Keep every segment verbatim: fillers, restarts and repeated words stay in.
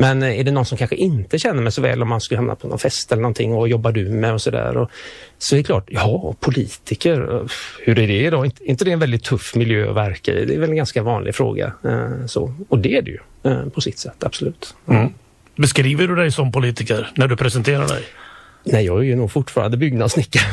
Men är det någon som kanske inte känner mig så väl om man skulle hamna på någon fest eller någonting och jobbar du med och sådär. Och så är det klart, ja, politiker, hur är det då? Inte, inte det en väldigt tuff miljö att verka i? Det är väl en ganska vanlig fråga. Eh, så. Och det är det ju eh, på sitt sätt, absolut. Mm. Beskriver du dig som politiker när du presenterar dig? Nej, jag är ju nog fortfarande byggnadssnickare.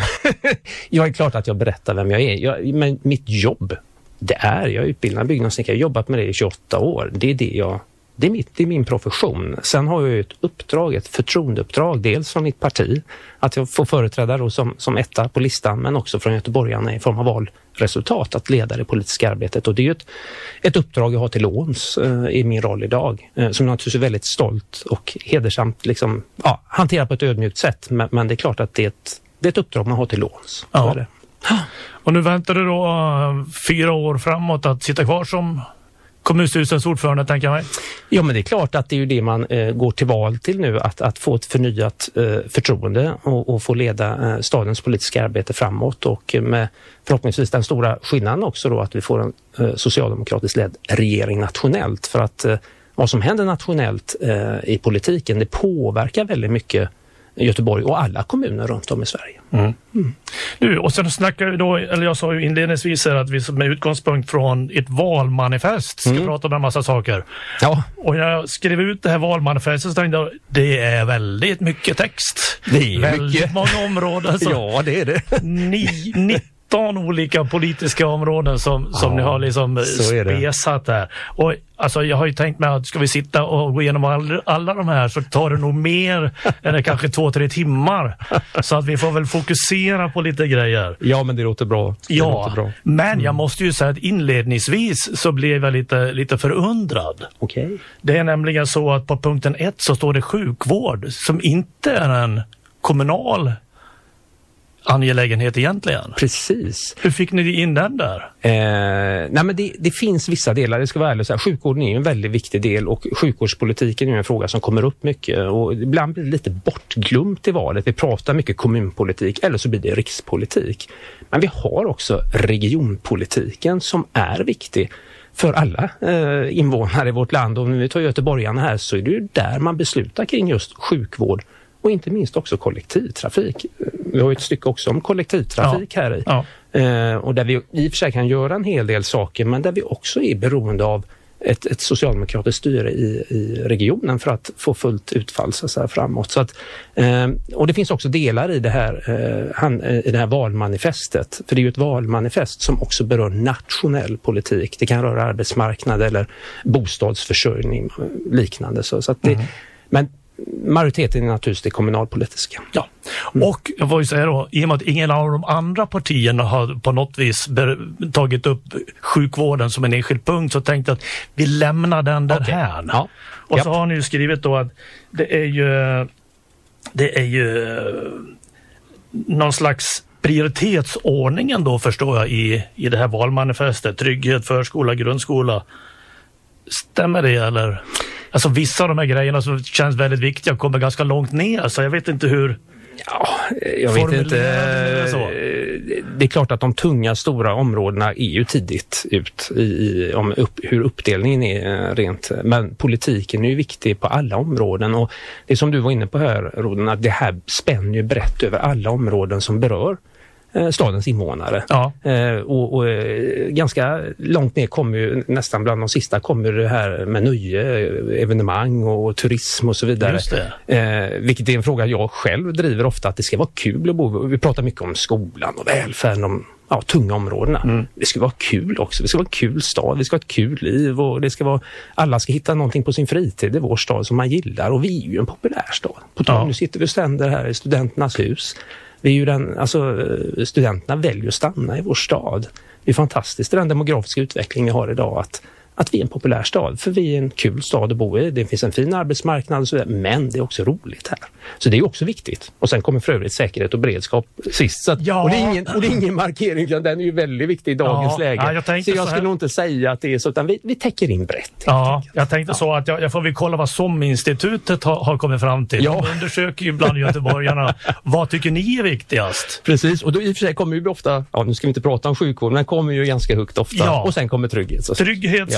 Jag är klart att jag berättar vem jag är. Jag, men mitt jobb, det är, jag är utbildad byggnadssnickare. Jag har jobbat med det i tjugoåtta år. Det är det jag... Det är, mitt, det är min profession. Sen har jag ett uppdrag, ett förtroendeuppdrag, dels från mitt parti, att jag får företräda då som, som etta på listan, men också från göteborgarna i form av valresultat, att leda det politiska arbetet. Och det är ju ett, ett uppdrag jag har till låns eh, i min roll idag, eh, som naturligtvis är väldigt stolt och hedersamt liksom, ja, hanterar på ett ödmjukt sätt, men, men det är klart att det är ett, det är ett uppdrag man har till låns. Ja. Det. Och nu väntar du då uh, fyra år framåt att sitta kvar som kommunstyrelsens ordförande, tänker jag mig. Ja, men det är klart att det är ju det man eh, går till val till nu, att, att få ett förnyat eh, förtroende och, och få leda eh, stadens politiska arbete framåt, och med förhoppningsvis den stora skillnaden också då att vi får en eh, socialdemokratiskt ledd regering nationellt, för att eh, vad som händer nationellt eh, i politiken, det påverkar väldigt mycket Göteborg och alla kommuner runt om i Sverige. Mm. Mm. Du, och sen snackar vi då, eller jag sa ju inledningsvis här att vi med utgångspunkt från ett valmanifest ska mm. prata om en massa saker. Ja. Och jag skrev ut det här valmanifestet och tänkte jag, det är väldigt mycket text. Det är väldigt mycket. Många områden. Så ja, det är det. Ni, nitton olika politiska områden som, som ja, ni har liksom spesat där. Och alltså jag har ju tänkt mig att ska vi sitta och gå igenom all, alla de här så tar det nog mer än kanske två, tre timmar. Så att vi får väl fokusera på lite grejer. Ja, men det låter bra. Det ja, låter bra. Men mm. jag måste ju säga att inledningsvis så blev jag lite, lite förundrad. Okej. Okay. Det är nämligen så att på punkten ett så står det sjukvård som inte är en kommunal angelägenhet egentligen. Precis. Hur fick ni in den där? Eh, nej men det, det finns vissa delar, det ska vara ärligt så här, sjukvården är ju en väldigt viktig del, och sjukvårdspolitiken är ju en fråga som kommer upp mycket, och ibland blir det lite bortglömt i valet. Vi pratar mycket kommunpolitik, eller så blir det rikspolitik. Men vi har också regionpolitiken som är viktig för alla eh, invånare i vårt land, och om vi tar göteborgarna här så är det ju där man beslutar kring just sjukvård. Och inte minst också kollektivtrafik. Vi har ju ett stycke också om kollektivtrafik ja. här i. Ja. Eh, och där vi i och för sig kan göra en hel del saker, men där vi också är beroende av ett, ett socialdemokratiskt styre i, i regionen för att få fullt utfall så här framåt. Så att, eh, och det finns också delar i det, här, eh, han, i det här valmanifestet. För det är ju ett valmanifest som också berör nationell politik. Det kan röra arbetsmarknad eller bostadsförsörjning liknande. Så, så att det, mm. Men majoriteten är naturligtvis det kommunalpolitiska. Ja, mm. och jag får ju säga då, i och med att ingen av de andra partierna har på något vis ber- tagit upp sjukvården som en enskild punkt, så tänkte jag att vi lämnar den där okay. här. Ja. Och Japp. så har ni ju skrivit då att det är ju det är ju någon slags prioritetsordningen då, förstår jag, i, i det här valmanifestet. Trygghet, förskola, grundskola. Stämmer det eller? Alltså vissa av de här grejerna som känns väldigt viktiga kommer ganska långt ner, så jag vet inte hur. Ja, jag vet inte. Det är klart att de tunga stora områdena är ju tidigt ut i, i om upp, hur uppdelningen är rent. Men politiken är ju viktig på alla områden, och det som du var inne på här, Roden, att det här spänner ju brett över alla områden som berör stadens invånare. Ja. Eh, och, och ganska långt ner kommer ju, nästan bland de sista kommer det här med nöje, evenemang och turism och så vidare. Just det. Eh, vilket är en fråga jag själv driver ofta, att det ska vara kul att bo. Vi pratar mycket om skolan och välfärden, de ja, tunga områdena. Mm. Det ska vara kul också. Det ska vara en kul stad. Det ska vara ett kul liv, och det ska vara, alla ska hitta någonting på sin fritid i vår stad som man gillar, och vi är ju en populär stad. På tal, ja. Nu sitter vi och ständer här i Studenternas hus. Vi är ju den, alltså, studenterna väljer att stanna i vår stad. Det är fantastiskt, den demografiska utveckling vi har idag, att, att vi är en populär stad. För vi är en kul stad att bo i. Det finns en fin arbetsmarknad och så vidare, men det är också roligt här. Så det är också viktigt. Och sen kommer för övrigt säkerhet och beredskap sist. Så att, ja. och, det är ingen, och det är ingen markering, utan den är ju väldigt viktig i dagens ja. läge. Ja, jag så jag så skulle nog inte säga att det är så, utan vi, vi täcker in brett. Ja, jag tänkte ja. så att jag, jag får väl kolla vad SOM-institutet har, har kommit fram till. Ja. De undersöker ju bland göteborgarna. Vad tycker ni är viktigast? Precis, och då i och för sig kommer ju ofta, ja nu ska vi inte prata om sjukvård, men kommer ju ganska högt ofta. Ja. Och sen kommer trygghet. Så. Trygghet, skola,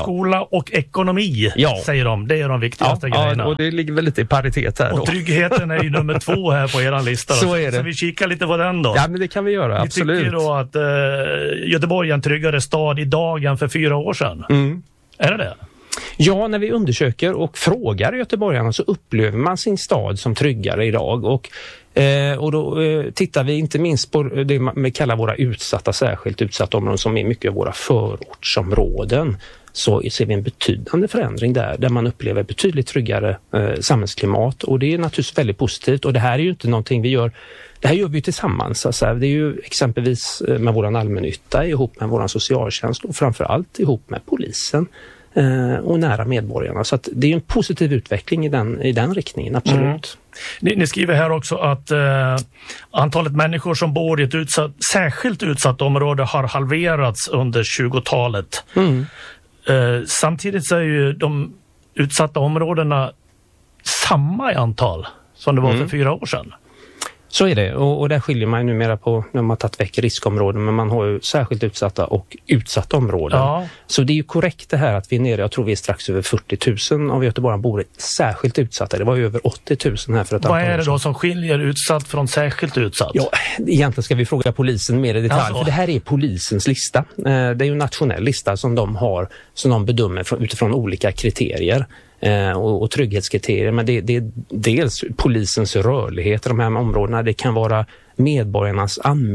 skola och ekonomi, ja. säger de. Det är de viktigaste ja, grejerna. Ja, och det ligger väl lite i paritet här. Och då. tryggheten är ju nummer två här på er lista. Så är det. Så vi kikar lite på den då. Ja, men det kan vi göra, vi absolut. Vi tycker då att eh, Göteborg är en tryggare stad idag än för fyra år sedan. Mm. Är det det? Ja, när vi undersöker och frågar göteborgarna så upplever man sin stad som tryggare idag. Och, eh, och då eh, tittar vi inte minst på det vi kallar våra utsatta, särskilt utsatta områden som är mycket av våra förortsområden. Så ser vi en betydande förändring där, där man upplever betydligt tryggare eh, samhällsklimat. Och det är naturligtvis väldigt positivt. Och det här är ju inte någonting vi gör, det här gör vi tillsammans. Alltså, det är ju exempelvis med våran allmännytta ihop med våran socialtjänst och framförallt ihop med polisen och nära medborgarna. Så att det är en positiv utveckling i den, i den riktningen, absolut. Mm. Ni, ni skriver här också att eh, antalet människor som bor i ett utsatt, särskilt utsatt område har halverats under tjugotalet. Mm. Eh, samtidigt så är ju de utsatta områdena samma i antal som det var mm. för fyra år sedan. Så är det, och, och där skiljer man ju numera på när man har tagit väck riskområden, men man har ju särskilt utsatta och utsatta områden. Ja. Så det är ju korrekt det här att vi är nere, jag tror vi är strax över fyrtio tusen av Göteborg bor särskilt utsatta. Det var ju över åttio tusen här för ett antal år sedan. Vad är det då som skiljer utsatt från särskilt utsatt? Ja, egentligen ska vi fråga polisen mer i detalj, alltså. För det här är polisens lista. Det är ju en nationell lista som de har, som de bedömer utifrån olika kriterier. Eh, och, och trygghetskriterier, men det, det är dels polisens rörlighet i de här områdena, det kan vara medborgarnas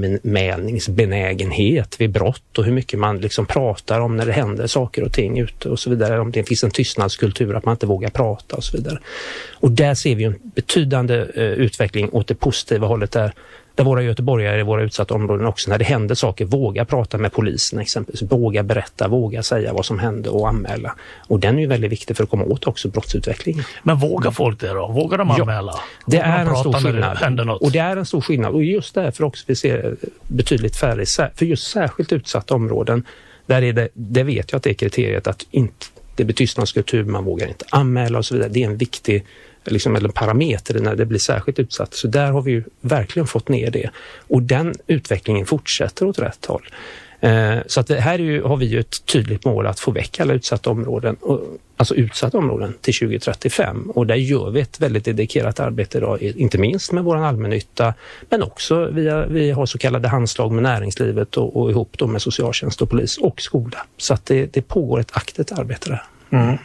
anmälningsbenägenhet vid brott och hur mycket man liksom pratar om när det händer saker och ting ute och så vidare, om det finns en tystnadskultur att man inte vågar prata och så vidare. Och där ser vi en betydande eh, utveckling åt det positiva hållet där, där våra göteborgare i våra utsatta områden också, när det händer saker, våga prata med polisen exempelvis, våga berätta, våga säga vad som hände och anmäla. Och den är ju väldigt viktig för att komma åt också brottsutvecklingen. Men vågar folk det då? Vågar de anmäla? Ja, det vågar är en stor skillnad. Och det är en stor skillnad. Och just därför också vi ser betydligt färre, för just särskilt utsatta områden, där är det, det vet jag att det är kriteriet att inte, det blir tystnadskultur, man vågar inte anmäla och så vidare. Det är en viktig liksom, eller parameter när det blir särskilt utsatt. Så där har vi ju verkligen fått ner det. Och den utvecklingen fortsätter åt rätt håll. Eh, så att det här är ju, har vi ju ett tydligt mål att få väck alla utsatta områden, och, alltså utsatta områden till tjugo trettiofem. Och där gör vi ett väldigt dedikerat arbete idag, inte minst med vår allmännytta, men också via, vi har så kallade handslag med näringslivet och, och ihop då med socialtjänst och polis och skola. Så att det, det pågår ett aktivt arbete där. Mm.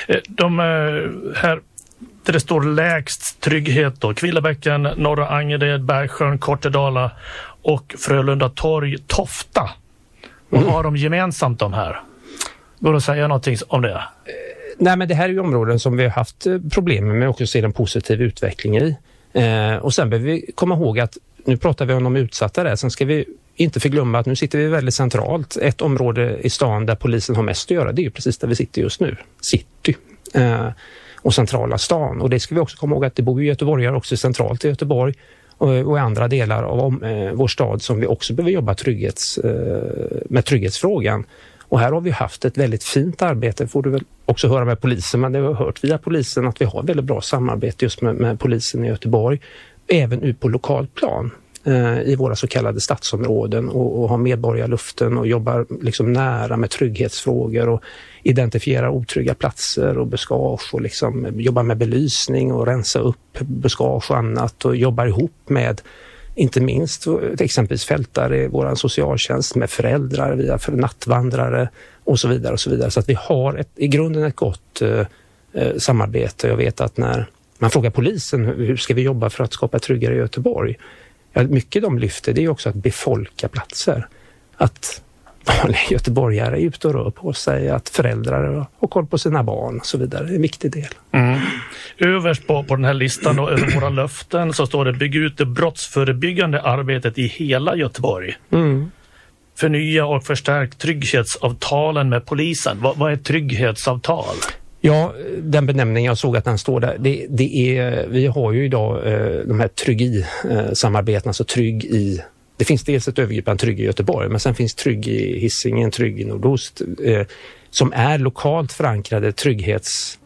De här där det står lägst trygghet då, Kvillebäcken, Norra Angered, Bergsjön, Kortedala och Frölunda Torg, Tofta. Vad mm. har de gemensamt de här? Går det att säga någonting om det? Nej, men det här är ju områden som vi har haft problem med, men också ser en positiv utveckling i. Eh, och sen behöver vi komma ihåg att nu pratar vi om de utsatta där, sen ska vi inte förglömma att nu sitter vi väldigt centralt. Ett område i stan där polisen har mest att göra, det är ju precis där vi sitter just nu, city. Eh, och centrala stan. Och det ska vi också komma ihåg att det bor ju göteborgare också centralt i Göteborg och, och i andra delar av eh, vår stad som vi också behöver jobba trygghets, eh, med trygghetsfrågan. Och här har vi haft ett väldigt fint arbete, får du väl också höra med polisen, men det har hört via polisen att vi har väldigt bra samarbete just med, med polisen i Göteborg, även ut på lokalt plan eh, i våra så kallade stadsområden och, och har medborgarluften och jobbar liksom nära med trygghetsfrågor och identifiera otrygga platser och buskage och liksom jobbar med belysning och rensa upp buskage och annat och jobbar ihop med inte minst exempelvis fältare i vår socialtjänst med föräldrar via för nattvandrare och så vidare och så vidare. Så att vi har ett, i grunden ett gott eh, samarbete. Jag vet att när man frågar polisen hur ska vi jobba för att skapa tryggare i Göteborg? Ja, mycket de lyfter det är också att befolka platser. Att vanliga göteborgare är ute och rör på sig, att föräldrar har koll på sina barn och så vidare. Det är en viktig del. Mm. Överst på, på den här listan då, över våra löften så står det bygga ut det brottsförebyggande arbetet i hela Göteborg. Mm. Förnya och förstärk trygghetsavtalen med polisen. Vad, vad är trygghetsavtal? Ja, den benämningen jag såg att den står där, det, det är, vi har ju idag eh, de här trygg i eh, samarbeten, alltså trygg i. Det finns dels ett övergripande trygg i Göteborg, men sen finns trygg i Hisingen, trygg i Nordost, eh, som är lokalt förankrade trygghets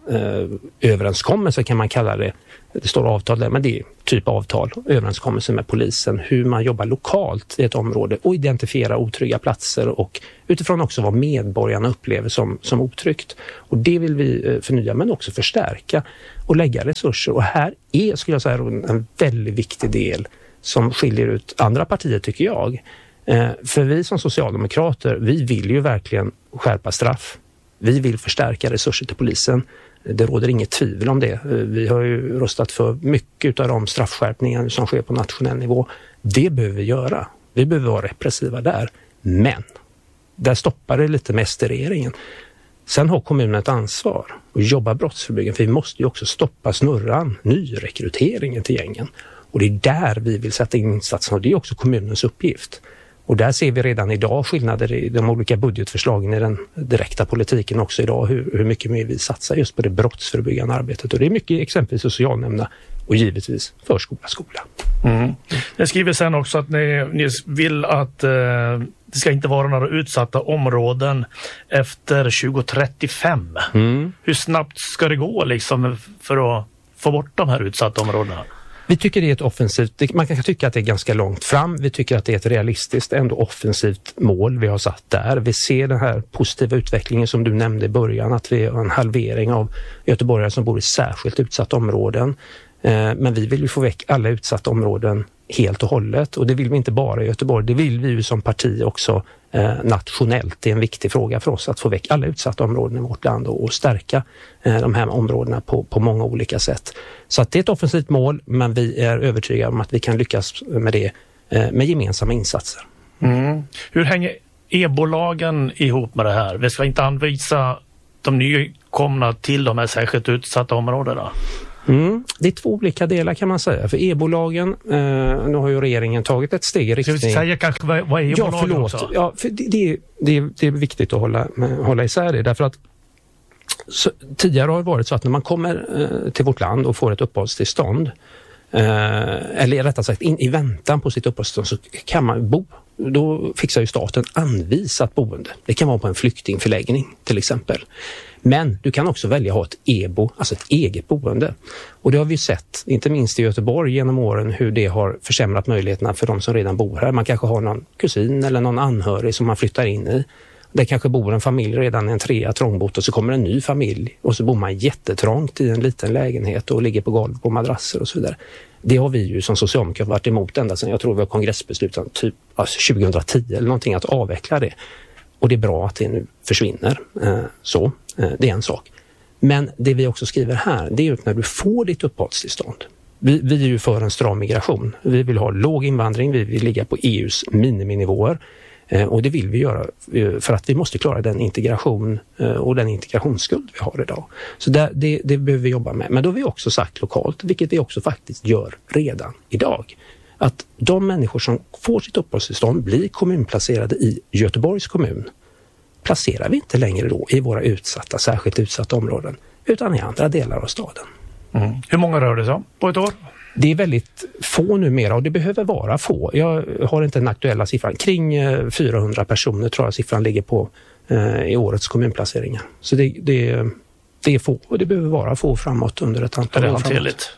eh, överenskommelse kan man kalla det. Det står avtal där, men det är typ avtal, överenskommelse med polisen, hur man jobbar lokalt i ett område och identifiera otrygga platser och utifrån också vad medborgarna upplever som, som otryggt. Och det vill vi förnya men också förstärka och lägga resurser. Och här är, skulle jag säga, en väldigt viktig del som skiljer ut andra partier tycker jag. Eh, för vi som socialdemokrater, vi vill ju verkligen skärpa straff. Vi vill förstärka resurser till polisen. Det råder inget tvivel om det. Vi har ju röstat för mycket av de straffskärpningar som sker på nationell nivå. Det behöver vi göra. Vi behöver vara repressiva där. Men där stoppar det lite mest i regeringen. Sen har kommunen ett ansvar att jobba brottsförebyggande. För vi måste ju också stoppa snurran, nyrekryteringen till gängen. Och det är där vi vill sätta in insatserna och det är också kommunens uppgift. Och där ser vi redan idag skillnader i de olika budgetförslagen i den direkta politiken också idag. Hur, hur mycket mer vi satsar just på det brottsförebyggande arbetet. Och det är mycket exempelvis socialnämnderna och givetvis förskola, skola. Mm. Jag skriver sen också att ni, ni vill att eh, det ska inte vara några utsatta områden efter tjugo trettiofem. Mm. Hur snabbt ska det gå liksom för att få bort de här utsatta områdena? Vi tycker det är ett offensivt, man kan tycka att det är ganska långt fram. Vi tycker att det är ett realistiskt, ändå offensivt mål vi har satt där. Vi ser den här positiva utvecklingen som du nämnde i början, att vi har en halvering av göteborgare som bor i särskilt utsatta områden. Men vi vill ju få väck alla utsatta områden helt och hållet. Och det vill vi inte bara i Göteborg, det vill vi ju som parti också eh, nationellt. Det är en viktig fråga för oss att få väck alla utsatta områden i vårt land och, och stärka eh, de här områdena på, på många olika sätt. Så att det är ett offensivt mål, men vi är övertygade om att vi kan lyckas med det eh, med gemensamma insatser. Mm. Hur hänger e-bolagen ihop med det här? Vi ska inte anvisa de nykomna till de här särskilt utsatta områdena. Mm. Det är två olika delar kan man säga. För e-bolagen, eh, nu har ju regeringen tagit ett steg i riktning... Ska vi säga kanske vad, vad är e-bolagen ja, förlåt. också? Ja, för det, det, det, det är viktigt att hålla, hålla isär det. Därför att så, tidigare har det varit så att när man kommer eh, till vårt land och får ett uppehållstillstånd eh, eller rättare sagt in, i väntan på sitt uppehållstillstånd så kan man bo. Då fixar ju staten anvisat boende. Det kan vara på en flyktingförläggning till exempel. Men du kan också välja att ha ett e-bo, alltså ett eget boende. Och det har vi sett, inte minst i Göteborg genom åren, hur det har försämrat möjligheterna för de som redan bor här. Man kanske har någon kusin eller någon anhörig som man flyttar in i. Det kanske bor en familj redan i en trea trångbott och så kommer en ny familj och så bor man jättetrångt i en liten lägenhet och ligger på golv på madrasser och så vidare. Det har vi ju som socialdemokrater varit emot ända sedan jag tror vi har kongressbeslutat typ alltså tjugohundratio eller någonting att avveckla det. Och det är bra att det nu försvinner. Eh, så, eh, det är en sak. Men det vi också skriver här, det är ju när du får ditt uppehållstillstånd. Vi, vi är ju för en stram migration. Vi vill ha låg invandring, vi vill ligga på E U:s miniminivåer. Eh, och det vill vi göra för att vi måste klara den integration eh, och den integrationsskuld vi har idag. Så det, det, det behöver vi jobba med. Men då har vi också sagt lokalt, vilket vi också faktiskt gör redan idag, att de människor som får sitt uppehållstillstånd blir kommunplacerade i Göteborgs kommun. Placerar vi inte längre då i våra utsatta, särskilt utsatta områden, utan i andra delar av staden. Mm. Hur många rör det sig om på ett år? Det är väldigt få numera och det behöver vara få. Jag har inte den aktuella siffran. Kring fyrahundra personer tror jag siffran ligger på eh, i årets kommunplaceringar. Så det, det, det är få och det behöver vara få framåt under ett antal år. Är det hanterligt?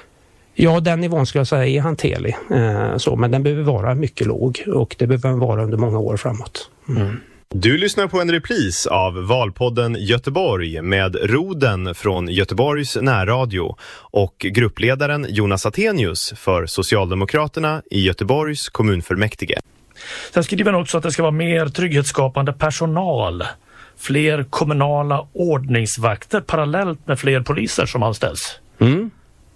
Ja, den nivån skulle jag säga är hanterlig. Eh, så, men den behöver vara mycket låg och det behöver vara under många år framåt. Mm. Mm. Du lyssnar på en repris av Valpodden Göteborg med Roden från Göteborgs närradio och gruppledaren Jonas Attenius för Socialdemokraterna i Göteborgs kommunfullmäktige. Sen skriver man också att det ska vara mer trygghetsskapande personal, fler kommunala ordningsvakter parallellt med fler poliser som anställs. Mm.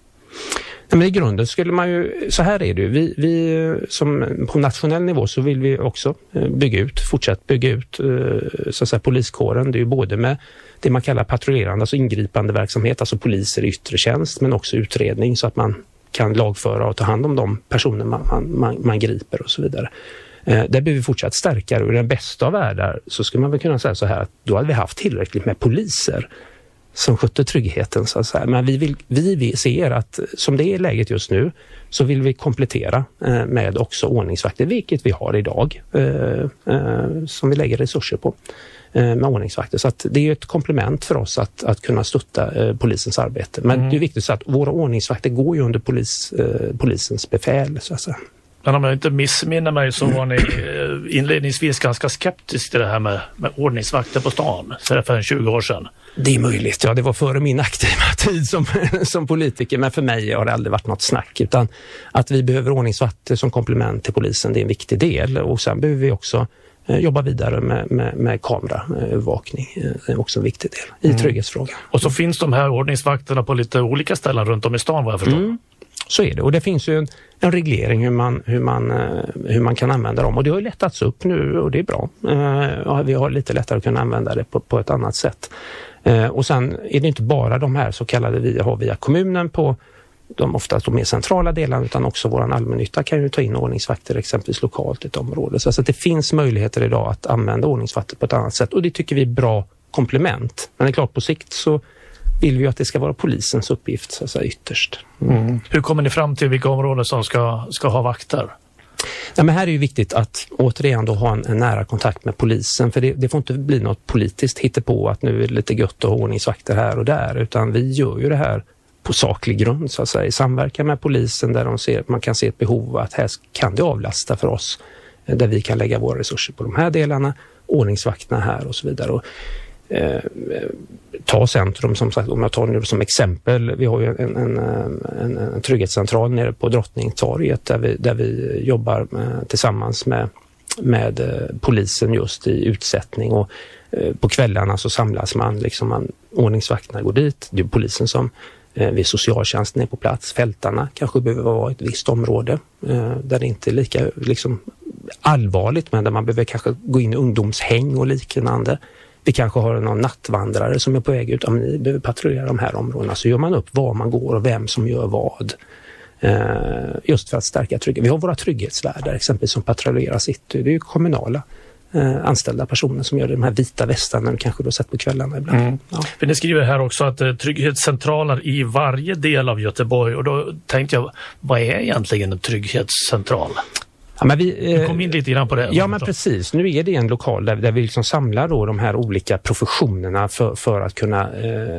Men i grunden skulle man ju, så här är det ju, vi, vi som på nationell nivå så vill vi också bygga ut, fortsätta bygga ut så att säga, poliskåren. Det är ju både med det man kallar patrullerande, alltså ingripande verksamhet, alltså poliser i yttre tjänst, men också utredning så att man kan lagföra och ta hand om de personer man, man, man, man griper och så vidare. Där behöver vi fortsatt stärkare och i den bästa av världar så skulle man väl kunna säga så här att då hade vi haft tillräckligt med poliser som skötte tryggheten så att säga. Men vi, vill, vi ser att som det är läget just nu så vill vi komplettera eh, med också ordningsvakter, vilket vi har idag eh, eh, som vi lägger resurser på. med ordningsvakter. Så att det är ett komplement för oss att, att kunna stötta eh, polisens arbete. Men mm. det är viktigt så att våra ordningsvakter går ju under polis, eh, polisens befäl, så att säga. Men om jag inte missminner mig så var ni inledningsvis ganska skeptisk till det här med, med ordningsvakter på stan, så det för tjugo år sedan. Det är möjligt, ja, det var före min aktiva tid som, som politiker, men för mig har det aldrig varit något snack, utan att vi behöver ordningsvakter som komplement till polisen, det är en viktig del, och sen behöver vi också eh, jobba vidare med, med, med kameraövervakning, det är också en viktig del i mm. trygghetsfrågan. Och så finns de här ordningsvakterna på lite olika ställen runt om i stan, vad jag förstår. Mm. Så är det, och det finns ju en, en reglering hur man, hur, man, hur man kan använda dem, och det har ju lättats upp nu och det är bra. Uh, vi har lite lättare att kunna använda det på, på ett annat sätt. Uh, och sen är det inte bara de här så kallade vi har via kommunen på de oftast de mer centrala delarna, utan också våran allmännytta kan ju ta in ordningsvakter exempelvis lokalt i ett område. Så alltså att det finns möjligheter idag att använda ordningsvakter på ett annat sätt, och det tycker vi är bra komplement. Men det är klart, på sikt så vill vi att det ska vara polisens uppgift så att säga, ytterst. Mm. Mm. Hur kommer ni fram till vilka områden som ska, ska ha vakter? Ja, men här är ju viktigt att återigen då ha en, en nära kontakt med polisen, för det, det får inte bli något politiskt hittepå att nu är det lite gött att ha ordningsvakter här och där, utan vi gör ju det här på saklig grund så att säga, i samverkan med polisen där de ser, man kan se ett behov att här kan det avlasta för oss, där vi kan lägga våra resurser på de här delarna, ordningsvakterna här och så vidare. Och Eh, ta centrum som sagt, om jag tar nu som exempel, vi har ju en, en, en, en trygghetscentral nere på Drottningtorget där vi, där vi jobbar med, tillsammans med, med eh, polisen just i utsättning, och eh, på kvällarna så samlas man, liksom man, ordningsvakterna går dit, det är polisen som eh, vid socialtjänsten är på plats, fältarna kanske behöver vara ett visst område eh, där det inte är lika liksom, allvarligt, men där man behöver kanske gå in i ungdomshäng och liknande. Vi kanske har någon nattvandrare som är på väg ut. Om ni behöver patrullera de här områdena, så gör man upp var man går och vem som gör vad. Eh, just för att stärka trygghet. Vi har våra trygghetsvärdar exempelvis som patrullerar city. Det är ju kommunala eh, anställda personer som gör de här vita västarna du kanske då sett på kvällarna ibland. Mm. Ja. För ni skriver här också att eh, trygghetscentraler i varje del av Göteborg, och då tänkte jag, vad är egentligen en trygghetscentral? Ja, men vi, eh, du kom in lite grann på det. Ja, men precis. Nu är det en lokal där, där vi liksom samlar då de här olika professionerna för, för att kunna eh,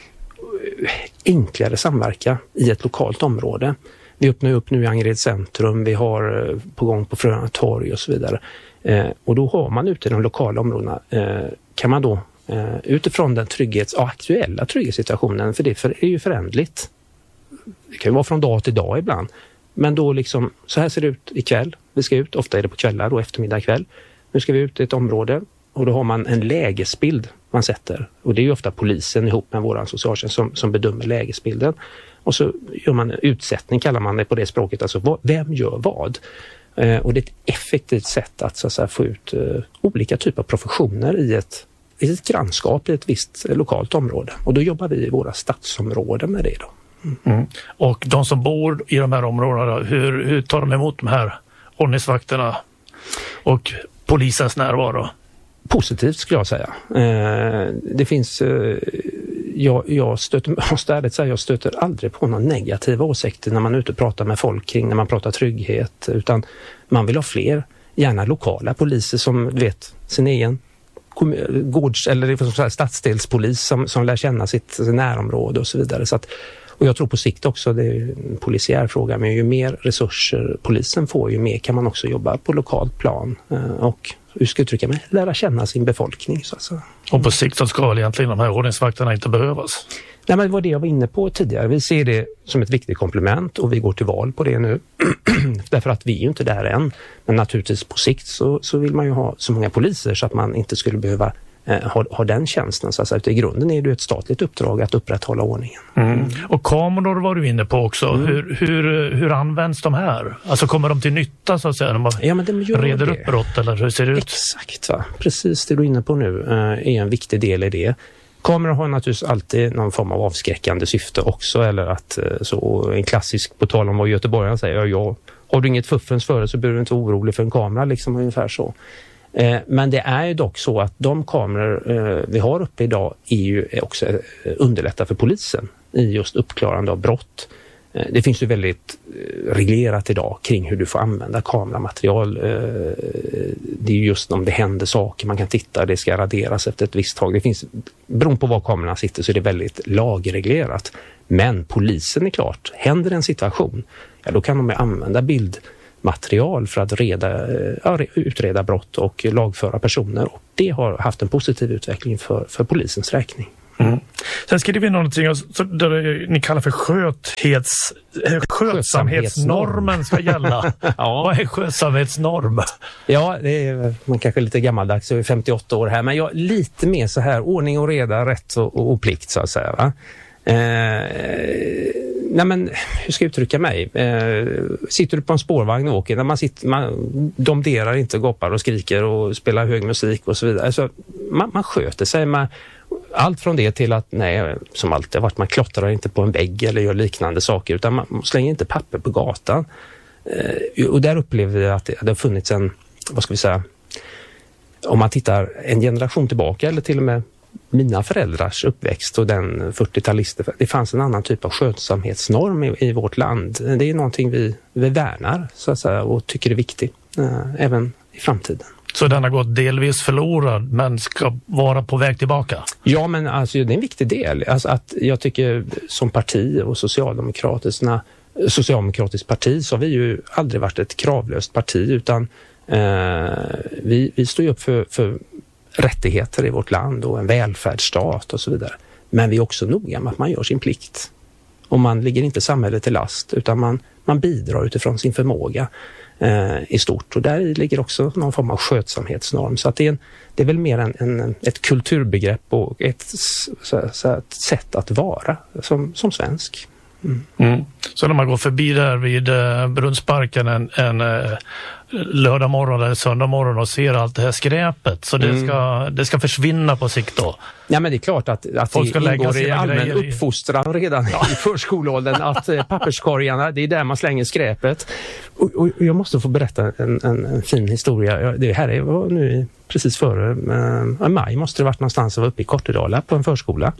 enklare samverka i ett lokalt område. Vi öppnar upp nu i Angered centrum, vi har eh, på gång på Fröna torg och så vidare. Eh, och då har man ute i de lokala områdena, eh, kan man då eh, utifrån den trygghets, ja, aktuella trygghetssituationen, för det för, är ju förändligt. Det kan ju vara från dag till dag ibland. Men då liksom, så här ser det ut ikväll. Vi ska ut, ofta är det på kvällar och eftermiddag kväll. Nu ska vi ut i ett område och då har man en lägesbild man sätter. Och det är ju ofta polisen ihop med våran socialtjänst som, som bedömer lägesbilden. Och så gör man en utsättning, kallar man det på det språket. Alltså vad, vem gör vad? Eh, och det är ett effektivt sätt att, så att säga, få ut eh, olika typer av professioner i ett, i ett grannskap i ett visst eh, lokalt område. Och då jobbar vi i våra stadsområden med det då. Mm. Mm. Och de som bor i de här områdena, hur, hur tar de emot de här ordningsvakterna och polisens närvaro? Positivt skulle jag säga. Eh, det finns, eh, jag, jag stöter, måste ärligt säga, jag stöter aldrig på några negativa åsikter när man är ute och pratar med folk kring, när man pratar trygghet, utan man vill ha fler, gärna lokala poliser som vet sin egen gårds eller som så här, stadsdelspolis som, som lär känna sitt närområde och så vidare. Så att, och jag tror på sikt också, det är en polisiär fråga, men ju mer resurser polisen får, ju mer kan man också jobba på lokalt plan och, hur ska jag uttrycka mig, lära känna sin befolkning. Så att säga. Och på sikt så ska väl egentligen de här ordningsvakterna inte behövas? Nej, men det var det jag var inne på tidigare. Vi ser det som ett viktigt komplement och vi går till val på det nu. Därför att vi är ju inte där än. Men naturligtvis på sikt så, så vill man ju ha så många poliser så att man inte skulle behöva eh, ha, ha den tjänsten. Så att säga. I grunden är det ett statligt uppdrag att upprätthålla ordningen. Mm. Och kameror var du inne på också. Mm. Hur, hur, hur används de här? Alltså kommer de till nytta så att säga när man ja, men de reder det. upp brott, eller hur ser det ut? Exakt, va? Precis det du är inne på nu eh, är en viktig del i det. Kameror har naturligtvis alltid någon form av avskräckande syfte också, eller att så en klassisk, på tal om vad göteborgarna säger, ja, ja, har du inget fuffens för det så behöver du inte vara orolig för en kamera, liksom ungefär så. Eh, men det är ju dock så att de kameror eh, vi har uppe idag är ju också eh, underlättar för polisen i just uppklarande av brott. Det finns ju väldigt reglerat idag kring hur du får använda kameramaterial. Det är just om det händer saker man kan titta, det ska raderas efter ett visst tag. Det finns, beroende på var kameran sitter så är det väldigt lagreglerat. Men polisen är klart, händer en situation, ja, då kan de använda bildmaterial för att reda, ja, utreda brott och lagföra personer. Och det har haft en positiv utveckling för, för polisens räkning. Mm. Sen skriver vi någonting så där ni kallar för sköthets, skötsamhetsnormen ska gälla. Ja. Vad är skötsamhetsnorm? Ja, det är man kanske lite gammaldags, jag är femtioåtta år här, men jag lite mer så här ordning och reda, rätt och, och, och plikt så att säga. Va? Eh, nej men, hur ska jag uttrycka mig? Eh, sitter du på en spårvagn och åker, när man sitter, man domderar inte, goppar och skriker och spelar hög musik och så vidare. Alltså, man, man sköter sig, man allt från det till att, nej, som alltid har varit, man klottrar inte på en vägg eller gör liknande saker, utan man slänger inte papper på gatan. Eh, och där upplever vi att det, det har funnits en, vad ska vi säga, om man tittar en generation tillbaka eller till och med mina föräldrars uppväxt och den fyrtiotalister, det fanns en annan typ av skötsamhetsnorm i, i vårt land. Det är någonting vi, vi värnar så att säga, och tycker är viktigt eh, även i framtiden. Så den har gått delvis förlorad men ska vara på väg tillbaka? Ja, men alltså, det är en viktig del. Alltså, att jag tycker som parti och Socialdemokraterna, socialdemokratiskt parti, så har vi ju aldrig varit ett kravlöst parti, utan eh, vi, vi står ju upp för, för rättigheter i vårt land och en välfärdsstat och så vidare. Men vi är också noga med att man gör sin plikt. Och man ligger inte samhället till last, utan man, man bidrar utifrån sin förmåga eh, i stort. Och där ligger också någon form av skötsamhetsnorm. Så att det, är en, det är väl mer en, en, ett kulturbegrepp och ett, så, så, ett sätt att vara som, som svensk. Mm. Mm. Så när man går förbi där vid eh, Brunnsparken en, en eh, lördag morgon eller söndag morgon och ser allt det här skräpet, så det, mm. ska, det ska försvinna på sikt då? Ja, men det är klart att, att det ingår i allmän uppfostran redan ja. i förskoleåldern att eh, papperskorgarna, det är där man slänger skräpet. Och, och jag måste få berätta en, en, en fin historia. Det här är nu precis före eh, maj, måste det varit någonstans, jag var uppe i Kortedala på en förskola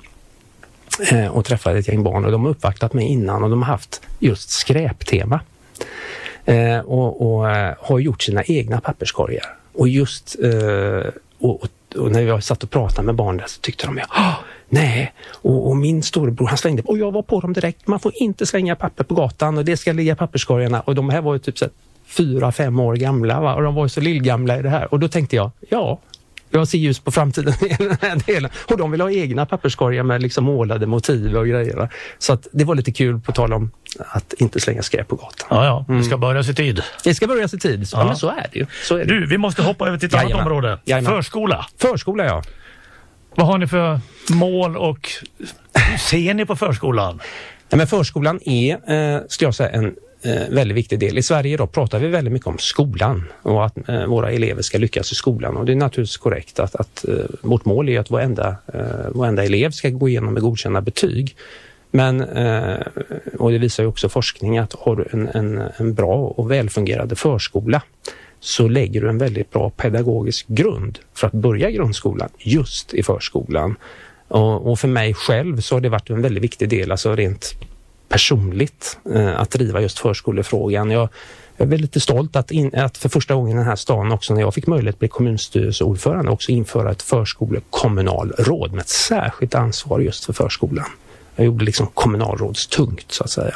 och träffade ett gäng barn, och de har uppvaktat mig innan och de har haft just skräptema eh, och, och har gjort sina egna papperskorgar. Och just eh, och, och, och när jag satt och pratade med barn där så tyckte de, ja, nej, och, och min storebror han slängde, och jag var på dem direkt, man får inte slänga papper på gatan och det ska ligga papperskorgarna, och de här var ju typ så fyra, fem år gamla, va? Och de var ju så lillgamla i det här, och då tänkte jag, ja, jag ser ljus på framtiden i den här delen. Och de vill ha egna papperskorgar med liksom målade motiv och grejer. Så att det var lite kul på tal om att inte slänga skräp på gatan. Ja, ja. Mm. Det ska börja i tid. Det ska börja i tid. Ja, ja, men så är det ju. Så är det. Du, vi måste hoppa över till ett annat område. Jajamän. Förskola. Förskola, ja. Vad har ni för mål och hur ser ni på förskolan? Ja, men förskolan är, eh, ska jag säga, en Eh, väldigt viktig del. I Sverige då pratar vi väldigt mycket om skolan och att eh, våra elever ska lyckas i skolan, och det är naturligtvis korrekt att, att eh, vårt mål är att varenda, eh, varenda elev ska gå igenom med godkända betyg. Men, eh, och det visar ju också forskning, att har du en, en, en bra och välfungerande förskola så lägger du en väldigt bra pedagogisk grund för att börja grundskolan just i förskolan. Och, och för mig själv så har det varit en väldigt viktig del, alltså rent personligt, eh, att driva just förskolefrågan. Jag, jag är väldigt stolt att, in, att för första gången i den här stan också, när jag fick möjlighet att bli kommunstyrelseordförande, också införa ett förskolekommunalråd med ett särskilt ansvar just för förskolan. Jag gjorde liksom kommunalrådstungt så att säga.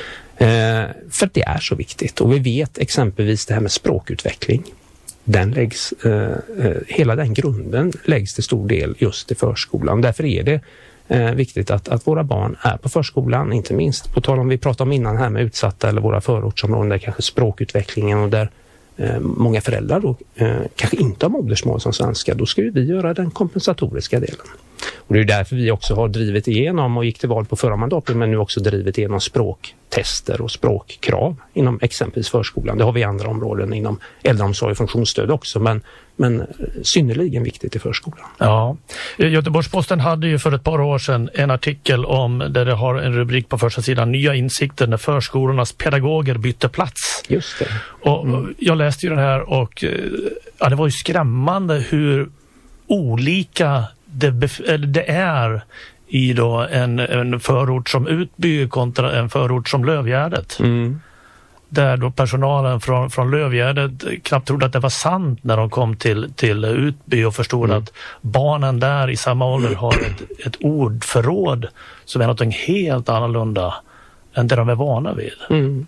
Eh, för det är så viktigt, och vi vet exempelvis det här med språkutveckling. Den läggs, eh, hela den grunden läggs till stor del just i förskolan. Därför är det Eh, viktigt att, att våra barn är på förskolan, inte minst på tal om vi pratade om innan här med utsatta eller våra förortsområden där kanske språkutvecklingen och där eh, många föräldrar då eh, kanske inte har modersmål som svenska, då ska ju vi göra den kompensatoriska delen. Och det är därför vi också har drivit igenom och gick till val på förra mandatperioden, men nu också drivit igenom språktester och språkkrav inom exempelvis förskolan. Det har vi i andra områden inom äldreomsorg och funktionsstöd också, men, men synnerligen viktigt i förskolan. Ja, Göteborgs-Posten hade ju för ett par år sedan en artikel om där det har en rubrik på första sidan: nya insikter när förskolornas pedagoger bytte plats. Just det. Och mm. jag läste ju den här och ja, det var ju skrämmande hur olika det, bef- eller det är i då en, en förort som Utby kontra en förort som Lövgärdet. Mm. Där då personalen från, från Lövgärdet knappt trodde att det var sant när de kom till, till Utby och förstod mm. att barnen där i samma ålder har ett, ett ordförråd som är något helt annorlunda än det de är vana vid. Mm.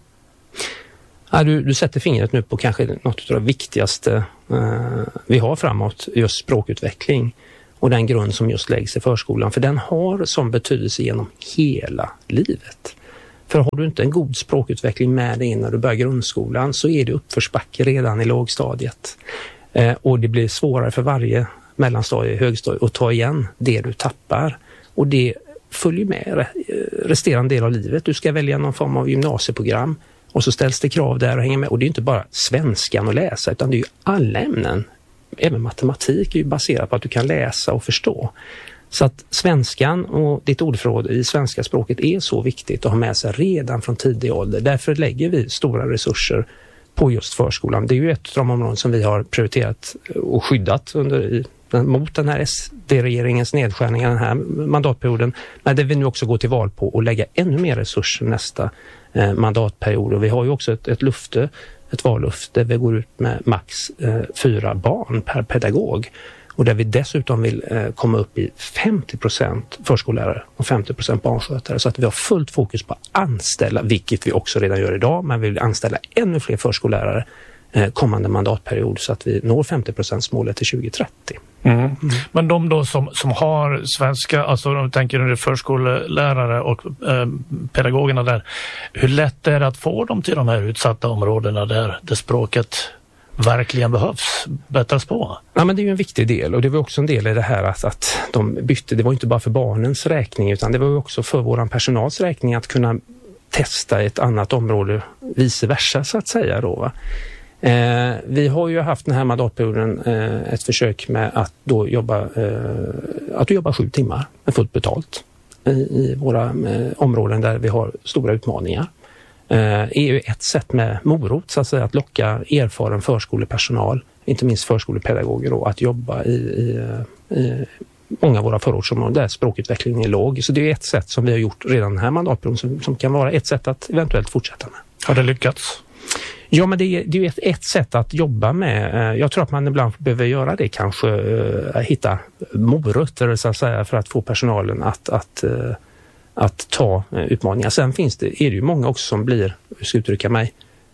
Ja, du, du sätter fingret nu på kanske något av det viktigaste eh, vi har framåt, just språkutveckling och den grund som just läggs i förskolan. För den har som betydelse genom hela livet. För har du inte en god språkutveckling med dig när du börjar grundskolan så är det uppförsbacke redan i lågstadiet. Eh, och det blir svårare för varje mellanstadie och högstadie att ta igen det du tappar. Och det följer med resterande del av livet. Du ska välja någon form av gymnasieprogram och så ställs det krav där och hänger med. Och det är inte bara svenskan att läsa utan det är ju alla ämnen. Även matematik är ju baserat på att du kan läsa och förstå. Så att svenskan och ditt ordförråd i svenska språket är så viktigt att ha med sig redan från tidig ålder. Därför lägger vi stora resurser på just förskolan. Det är ju ett av de områden som vi har prioriterat och skyddat under, mot den här S D-regeringens nedskärningar den här mandatperioden. Men det vi nu också går till val på och lägga ännu mer resurser nästa eh, mandatperiod. Och vi har ju också ett, ett lufte, ett vallufte där vi går ut med max eh, fyra barn per pedagog. Och där vi dessutom vill eh, komma upp i femtio procent förskollärare och femtio procent barnskötare. Så att vi har fullt fokus på att anställa, vilket vi också redan gör idag. Men vi vill anställa ännu fler förskollärare eh, kommande mandatperiod så att vi når femtio procent målet till tjugo trettio. Mm. Mm. Men de då som, som har svenska, alltså de tänker under förskollärare och eh, pedagogerna där. Hur lätt är det att få dem till de här utsatta områdena där det språket verkligen behövs bättras på? Ja, men det är ju en viktig del och det var också en del i det här att, att de bytte, det var inte bara för barnens räkning utan det var ju också för våran personals räkning att kunna testa ett annat område vice versa så att säga då va? Eh, vi har ju haft den här mandatperioden eh, ett försök med att då jobba eh, att jobba sju timmar med fullt betalt i, i våra eh, områden där vi har stora utmaningar. Eh, är ju ett sätt med morot så att säga att locka erfaren förskolepersonal, inte minst förskolepedagoger då, att jobba i, i, i många av våra förortsområden där språkutvecklingen är låg. Så det är ett sätt som vi har gjort redan den här mandatperioden som, som kan vara ett sätt att eventuellt fortsätta med. Har det lyckats? Ja, men det är, det är ett, ett sätt att jobba med. Jag tror att man ibland behöver göra det kanske, uh, hitta morötter så att säga för att få personalen att, att, uh, att ta uh, utmaningar. Sen finns det, är det ju många också som blir, hur ska jag uttrycka mig,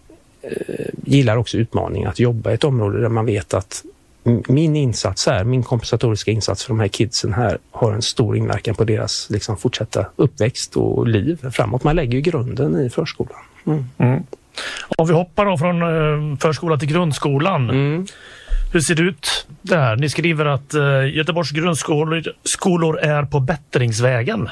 uh, gillar också utmaningar att jobba i ett område där man vet att min insats här, min kompensatoriska insats för de här kidsen här har en stor inverkan på deras liksom, fortsatta uppväxt och liv framåt. Man lägger ju grunden i förskolan. Mm. Mm. Om vi hoppar då från eh, förskola till grundskolan. Mm. Hur ser det ut där? Ni skriver att eh, Göteborgs grundskolor skolor är på bättringsvägen.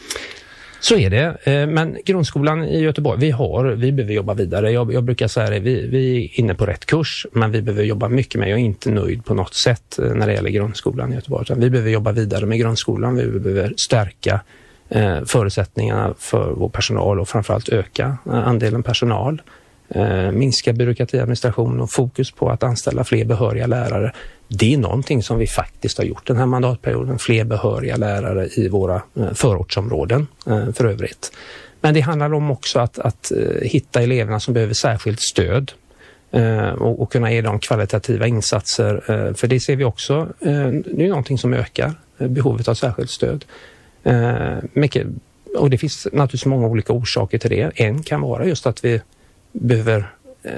Så är det, eh, men grundskolan i Göteborg, vi har, vi behöver jobba vidare. Jag, jag brukar säga det, vi, vi är inne på rätt kurs, men vi behöver jobba mycket med. Jag är inte nöjd på något sätt när det gäller grundskolan i Göteborg. Vi behöver jobba vidare med grundskolan, vi behöver stärka eh, förutsättningarna för vår personal och framförallt öka eh, andelen personal. Eh, minska byråkratiadministration och fokus på att anställa fler behöriga lärare. Det är någonting som vi faktiskt har gjort den här mandatperioden. Fler behöriga lärare i våra eh, förortsområden eh, för övrigt. Men det handlar om också att, att eh, hitta eleverna som behöver särskilt stöd eh, och, och kunna ge dem kvalitativa insatser. Eh, för det ser vi också, eh, det är någonting som ökar eh, behovet av särskilt stöd. Eh, mycket, och det finns naturligtvis många olika orsaker till det. En kan vara just att vi behöver eh,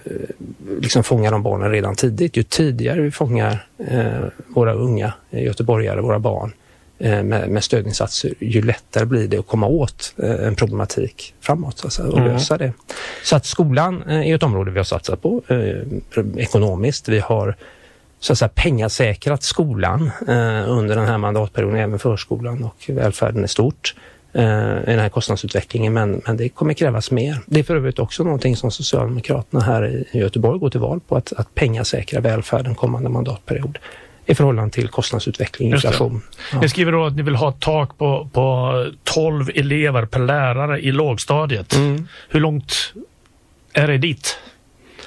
liksom fånga de barnen redan tidigt. Ju tidigare vi fångar eh, våra unga göteborgare, våra barn eh, med, med stödinsatser, ju lättare blir det att komma åt eh, en problematik framåt alltså, och mm. lösa det. Så att skolan eh, är ett område vi har satsat på eh, ekonomiskt. Vi har så att säga pengasäkrat skolan eh, under den här mandatperioden, även förskolan och välfärden är stort. i den här kostnadsutvecklingen, men, men det kommer krävas mer. Det är för övrigt också någonting som Socialdemokraterna här i Göteborg går till val på, att, att pengasäkra välfärden kommande mandatperiod i förhållande till kostnadsutveckling och inflation. Ja. Ni skriver då att ni vill ha ett tak på, på tolv elever per lärare i lågstadiet. Mm. Hur långt är det dit?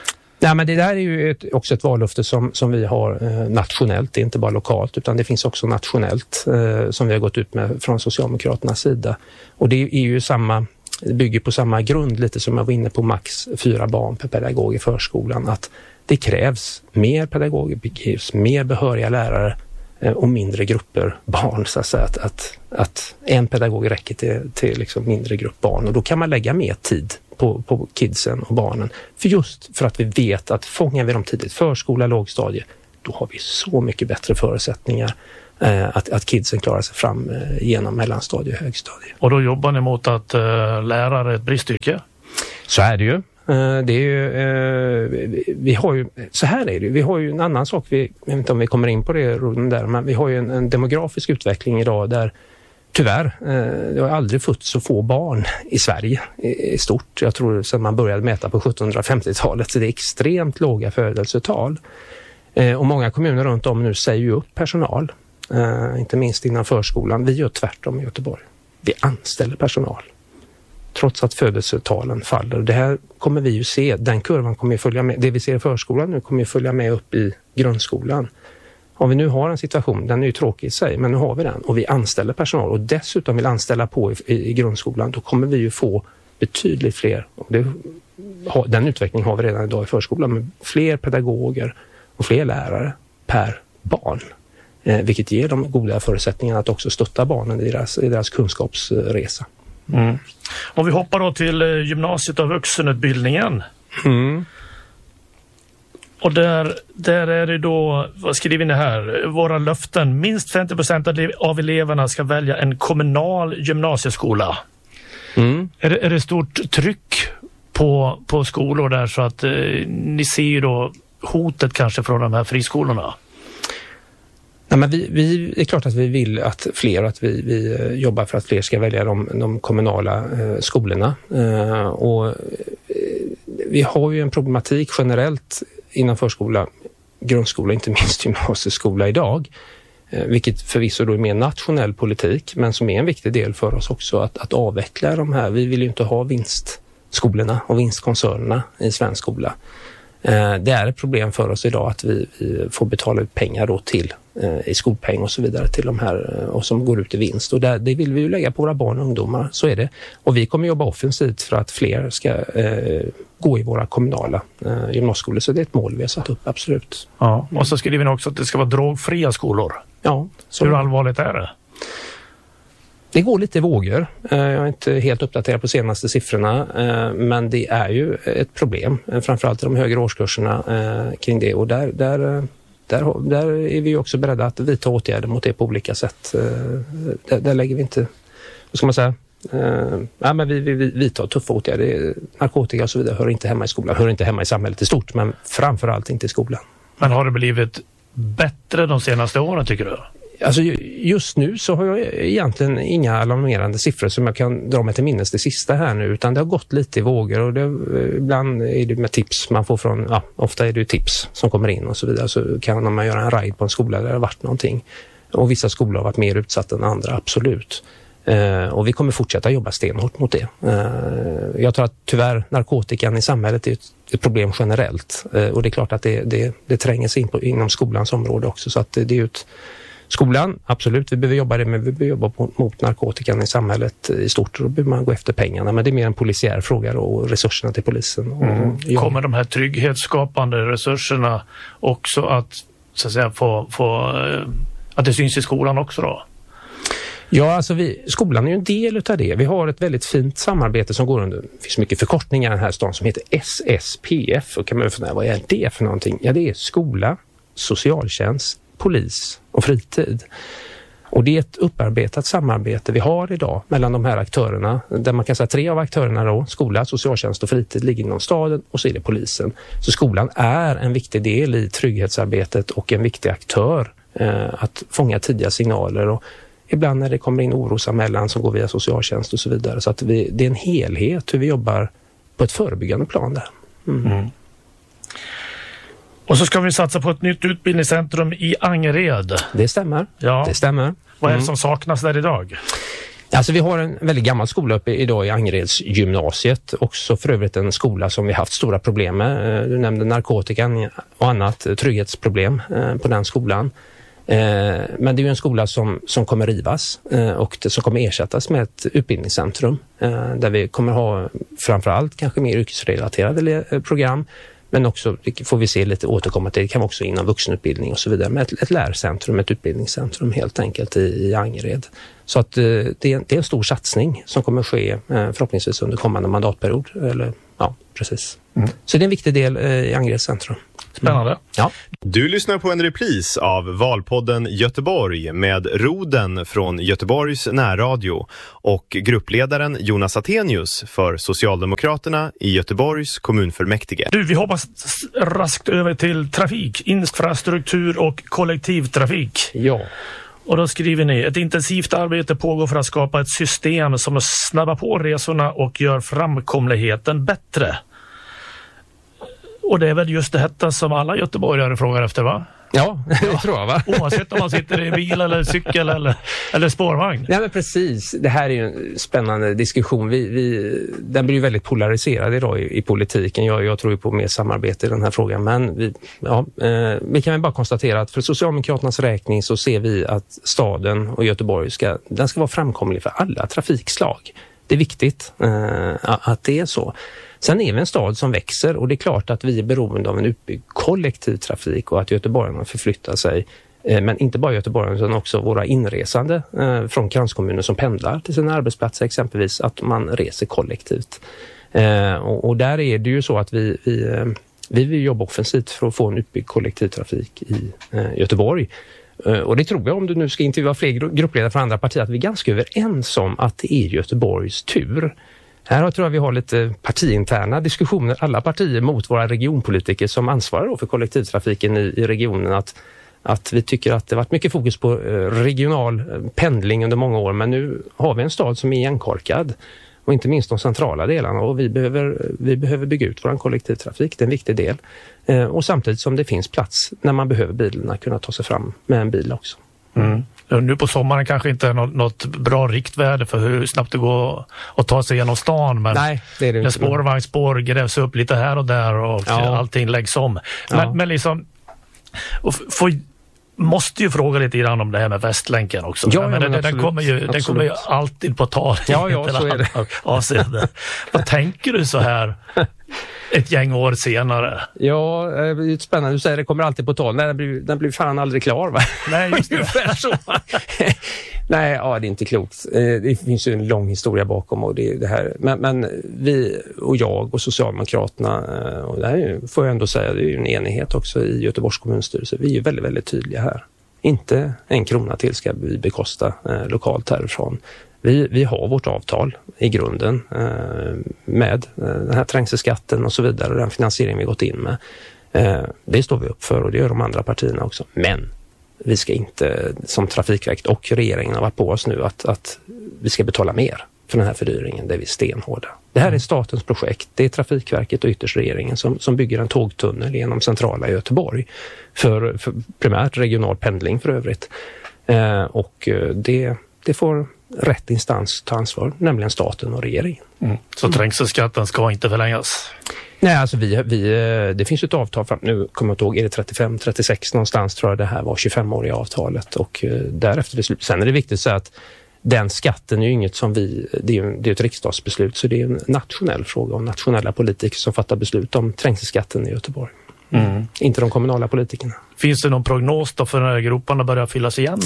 Nej, men det där är ju ett, också ett vallöfte som, som vi har eh, nationellt, det är inte bara lokalt utan det finns också nationellt eh, som vi har gått ut med från Socialdemokraternas sida. Och det är ju samma, det bygger på samma grund lite som jag var inne på, max fyra barn per pedagog i förskolan, att det krävs mer pedagoger, det krävs mer behöriga lärare eh, och mindre grupper barn, så att säga, att, att, att en pedagog räcker till, till liksom mindre grupp barn och då kan man lägga mer tid På, på kidsen och barnen. För just för att vi vet att fångar vi dem tidigt, förskola, lågstadie, då har vi så mycket bättre förutsättningar eh, att, att kidsen klarar sig fram eh, genom mellanstadie och högstadie. Och då jobbar ni mot att eh, lärare är ett bristyrke? Så är det ju. Eh, det är ju eh, vi, vi har ju, så här är det, vi har ju en annan sak, vi, jag vet inte om vi kommer in på det där, men vi har ju en, en demografisk utveckling idag där tyvärr, det har aldrig fötts så få barn i Sverige i stort. Jag tror sedan man började mäta på sjuttonhundrafemtiotalet så det är extremt låga födelsetal. Och många kommuner runt om nu säger ju upp personal, inte minst inom förskolan. Vi gör tvärtom i Göteborg. Vi anställer personal trots att födelsetalen faller. Det här kommer vi ju se, den kurvan kommer ju följa med. Det vi ser i förskolan nu kommer ju följa med upp i grundskolan. Om vi nu har en situation, den är ju tråkig i sig, men nu har vi den och vi anställer personal och dessutom vill anställa på i, i, i grundskolan, då kommer vi ju få betydligt fler, och det, den utvecklingen har vi redan idag i förskolan, med fler pedagoger och fler lärare per barn, eh, vilket ger dem goda förutsättningar att också stötta barnen i deras, i deras kunskapsresa. Mm. Om vi hoppar då till gymnasiet och vuxenutbildningen. Mm. Och där, där är det då, vad skriver ni här? Våra löften. Minst femtio procent av eleverna ska välja en kommunal gymnasieskola. Mm. Är, det, är det stort tryck på, på skolor där så att eh, ni ser ju då hotet kanske från de här friskolorna? Nej, men vi, vi, det är klart att vi vill att fler, att vi, vi jobbar för att fler ska välja de, de kommunala eh, skolorna. Eh, och eh, vi har ju en problematik generellt inom förskola, grundskola, inte minst gymnasieskola idag, eh, vilket förvisso då är mer nationell politik, men som är en viktig del för oss också att, att avveckla de här. Vi vill ju inte ha vinstskolorna och vinstkoncernerna i svensk skola. Eh, det är ett problem för oss idag att vi, vi får betala ut pengar då till i skolpeng och så vidare till de här och som går ut i vinst. Och där, det vill vi ju lägga på våra barn och ungdomar, så är det. Och vi kommer jobba offensivt för att fler ska eh, gå i våra kommunala eh, gymnasieskolor. Så det är ett mål vi har satt upp, absolut. Ja, och så skriver ni också att det ska vara drogfria skolor. Ja. Så hur allvarligt är det? Det går lite i vågor. Jag är inte helt uppdaterad på senaste siffrorna, men det är ju ett problem, framförallt i de högre årskurserna kring det. Och där, där Där, där är vi också beredda att vidta åtgärder mot det på olika sätt. Där, där lägger vi inte, vad ska man säga, uh, ja, men vi, vi, vi vidtar tuffa åtgärder. Narkotika och så vidare hör inte hemma i skolan, hör inte hemma i samhället i stort, men framförallt inte i skolan. Men har det blivit bättre de senaste åren, tycker du? Alltså just nu så har jag egentligen inga alarmerande siffror som jag kan dra mig till minnes det sista här nu, utan det har gått lite i vågor och det, ibland är det med tips man får från, ja, ofta är det ju tips som kommer in och så vidare, så kan man göra en ride på en skola där det har varit någonting. Och vissa skolor har varit mer utsatta än andra, absolut. Eh, och vi kommer fortsätta jobba stenhårt mot det. Eh, jag tror att tyvärr narkotikan i samhället är ett, ett problem generellt, eh, och det är klart att det, det, det tränger sig in på, inom skolans område också, så att det, det är ett skolan, absolut, vi behöver jobba det, men vi behöver jobba på, mot narkotikan i samhället i stort, och då behöver man gå efter pengarna, men det är mer en polisiär fråga och resurserna till polisen. Och, mm. Kommer de här trygghetsskapande resurserna också att, så att säga, få, få, att det syns i skolan också då? Ja, alltså vi, skolan är ju en del av det. Vi har ett väldigt fint samarbete som går under, det finns mycket förkortningar i den här stan som heter S S P F, och kan man fundera, vad är det för någonting? Ja, det är skola, socialtjänst, polis och fritid. Och det är ett upparbetat samarbete vi har idag mellan de här aktörerna, där man kan säga tre av aktörerna då, skola, socialtjänst och fritid, ligger inom staden, och så är det polisen. Så skolan är en viktig del i trygghetsarbetet och en viktig aktör eh, att fånga tidiga signaler, och ibland när det kommer in orosanmälan som går via socialtjänst och så vidare. Så att vi, det är en helhet hur vi jobbar på ett förebyggande plan där. Mm. Mm. Och så ska vi satsa på ett nytt utbildningscentrum i Angered. Det stämmer. Ja. Det stämmer. Vad är det mm. som saknas där idag? Alltså vi har en väldigt gammal skola uppe idag i Angereds gymnasiet. Också för övrigt en skola som vi haft stora problem med. Du nämnde narkotikan och annat, trygghetsproblem på den skolan. Men det är ju en skola som, som kommer rivas och det som kommer ersättas med ett utbildningscentrum där vi kommer ha framförallt kanske mer yrkesrelaterade program. Men också får vi se lite återkomma till, det kan också inom vuxenutbildning och så vidare, med ett, ett lärcentrum, ett utbildningscentrum helt enkelt i, i Angered. Så att eh, det, är, det är en stor satsning som kommer ske eh, förhoppningsvis under kommande mandatperiod. Eller, ja, precis. Mm. Så det är en viktig del eh, i Angereds centrum. Spännande. Mm. Ja. Du lyssnar på en repris av Valpodden Göteborg med Roden från Göteborgs närradio och gruppledaren Jonas Attenius för Socialdemokraterna i Göteborgs kommunfullmäktige. Du, vi hoppas raskt över till trafik, infrastruktur och kollektivtrafik. Ja. Och då skriver ni, ett intensivt arbete pågår för att skapa ett system som snabbar på resorna och gör framkomligheten bättre. Och det är väl just detta som alla göteborgare frågar efter, va? Ja, det tror jag, va? Oavsett om man sitter i bil eller cykel eller, eller spårvagn. Ja, men precis. Det här är ju en spännande diskussion. Vi, vi, den blir ju väldigt polariserad idag i, i politiken. Jag, jag tror ju på mer samarbete i den här frågan. Men vi, ja, eh, vi kan väl bara konstatera att för Socialdemokraternas räkning så ser vi att staden och Göteborg ska, den ska vara framkomlig för alla trafikslag. Det är viktigt eh, att det är så. Sen är vi en stad som växer och det är klart att vi är beroende av en utbyggd kollektivtrafik och att göteborgarna förflyttar sig. Men inte bara göteborgarna utan också våra inresande från kranskommuner som pendlar till sina arbetsplatser exempelvis, att man reser kollektivt. Och där är det ju så att vi, vi, vi vill jobba offensivt för att få en utbyggd kollektivtrafik i Göteborg. Och det tror jag, om du nu ska intervjua fler gruppledare från andra partier, att vi är ganska överens om att det är Göteborgs tur. Här tror jag vi har lite partiinterna diskussioner, alla partier mot våra regionpolitiker som ansvarar för kollektivtrafiken i, i regionen. Att, att vi tycker att det varit mycket fokus på regional pendling under många år, men nu har vi en stad som är igenkorkad. Och inte minst de centrala delarna, och vi behöver, vi behöver bygga ut vår kollektivtrafik, det är en viktig del. Eh, och samtidigt som det finns plats när man behöver bilarna kunna ta sig fram med en bil också. Mm. Nu på sommaren kanske inte är något, något bra riktväder för hur snabbt det går att ta sig genom stan, men Nej, det är det när spårvagnsspår grävs upp lite här och där och ja. allting läggs om. Men, Ja. men liksom och får, måste ju fråga lite grann om det här med Västlänken också. Ja, men ja, den, den, kommer ju, den kommer ju alltid på tal. Ja, ja, så är det. Avseende. Vad tänker du så här ett gäng år senare? Ja, det är spännande. Du säger det kommer alltid på tal. Nej, den blir, den blir fan aldrig klar, va? Nej, just det. så. Nej, ja, det är inte klokt. Det finns ju en lång historia bakom och det, det här. Men, men vi och jag och Socialdemokraterna, och det här får jag ändå säga, det är ju en enighet också i Göteborgs kommunstyrelse. Vi är ju väldigt, väldigt tydliga här. Inte en krona till ska vi bekosta eh, lokalt härifrån. Vi, vi har vårt avtal i grunden eh, med eh, den här trängselskatten och så vidare, och den finansiering vi gått in med. Eh, det står vi upp för och det gör de andra partierna också. Men vi ska inte, som Trafikverket och regeringen har varit på oss nu, att, att vi ska betala mer för den här fördyringen. Det är vi stenhårda. Det här är statens projekt. Det är Trafikverket och ytterst regeringen som, som bygger en tågtunnel genom centrala Göteborg för, för primärt regional pendling för övrigt. Eh, och det, det får rätt instans ta ansvar, nämligen staten och regeringen. Mm. Så trängselskatten ska inte förlängas? Nej, alltså vi, vi, det finns ju ett avtal fram, nu kommer jag inte ihåg, är det trettiofem trettiosex någonstans tror jag det här var, tjugofemåriga avtalet, och därefter beslut. Sen är det viktigt att säga att den skatten är ju inget som vi, det är ju det är ett riksdagsbeslut, så det är en nationell fråga om nationella politiker som fattar beslut om trängselskatten i Göteborg. Mm. Inte de kommunala politikerna. Finns det någon prognos då för när groparna börjar fyllas igen?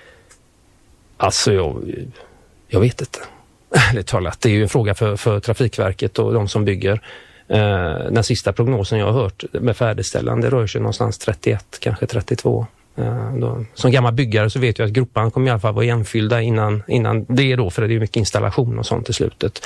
Alltså jag, jag vet inte. Ärligt talat, det är ju en fråga för, för Trafikverket och de som bygger. Eh, den sista prognosen jag har hört med färdigställande rör sig någonstans trettioett, kanske trettiotvå. Eh, då, som gammal byggare så vet jag att groparna kommer i alla fall vara igenfyllda innan, innan det då, för det är mycket installation och sånt i slutet.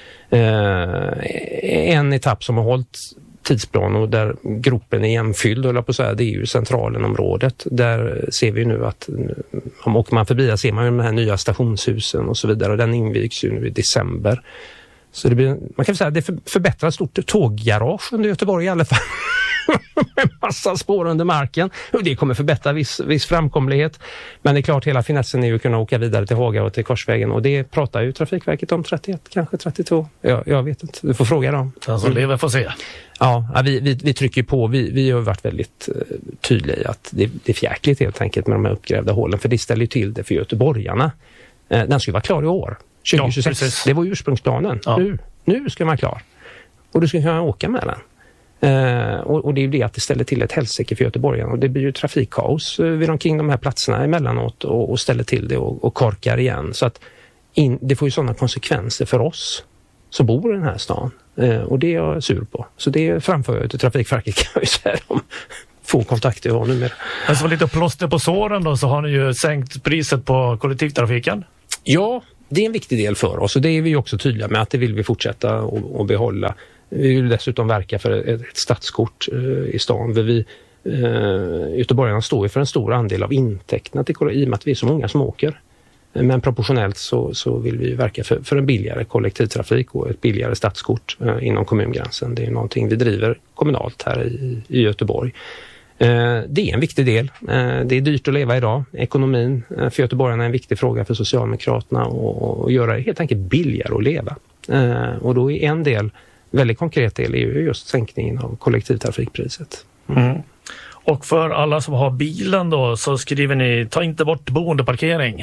Eh, en etapp som har hållit tidsplan och där gropen är igenfylld, eller på så här, det är ju centralenområdet. Där ser vi nu att om åker man förbi där ser man ju de här nya stationshusen och så vidare, och den invigs ju nu i december. Så det blir, man kan säga att det för, förbättrar stort tåggarage under Göteborg i alla fall. Med massa spår under marken. Och det kommer förbättra viss, viss framkomlighet. Men det är klart, hela finessen är ju att kunna åka vidare till Haga och till Korsvägen. Och det pratar ju Trafikverket om trettioett, kanske trettiotvå. Jag, jag vet inte, du får fråga dem. Alltså det får se. Ja, vi, vi, vi trycker på. Vi, vi har varit väldigt uh, tydliga i att det, det är fjärkligt helt enkelt med de här uppgrävda hålen. För det ställer ju till det för göteborgarna. Uh, den ska vara klar i år. tjugo tjugosex. Ja, det var ursprungsplanen. Ja. Nu, nu ska man klar. Och du ska kunna åka med den. Uh, och, och det är ju det att det ställer till ett hälsike för göteborgarna. Och det blir ju trafikkaos uh, vid omkring de här platserna emellanåt och, och ställer till det och, och korkar igen. Så att in, det får ju sådana konsekvenser för oss som bor i den här stan. Uh, och det är jag sur på. Så det framför jag till Trafikverket, kan jag ju säga. De få kontakter jag har nu med. Alltså lite plåster på såren då, så har ni ju sänkt priset på kollektivtrafiken. Ja, det är en viktig del för oss och det är vi också tydliga med att det vill vi fortsätta och, och behålla. Vi vill dessutom verka för ett, ett stadskort eh, i stan. För vi, eh, göteborgarna står ju för en stor andel av intäkterna till, i och med att vi är så många som åker. Men proportionellt så, så vill vi verka för, för en billigare kollektivtrafik och ett billigare stadskort eh, inom kommungränsen. Det är någonting vi driver kommunalt här i, i Göteborg. Eh, det är en viktig del. Eh, det är dyrt att leva idag. Ekonomin eh, för göteborgarna är en viktig fråga för Socialdemokraterna och, och göra det helt enkelt billigare att leva. Eh, och då är en del, väldigt konkret del, är ju just sänkningen av kollektivtrafikpriset. Mm. Mm. Och för alla som har bilen då så skriver ni, ta inte bort boendeparkering.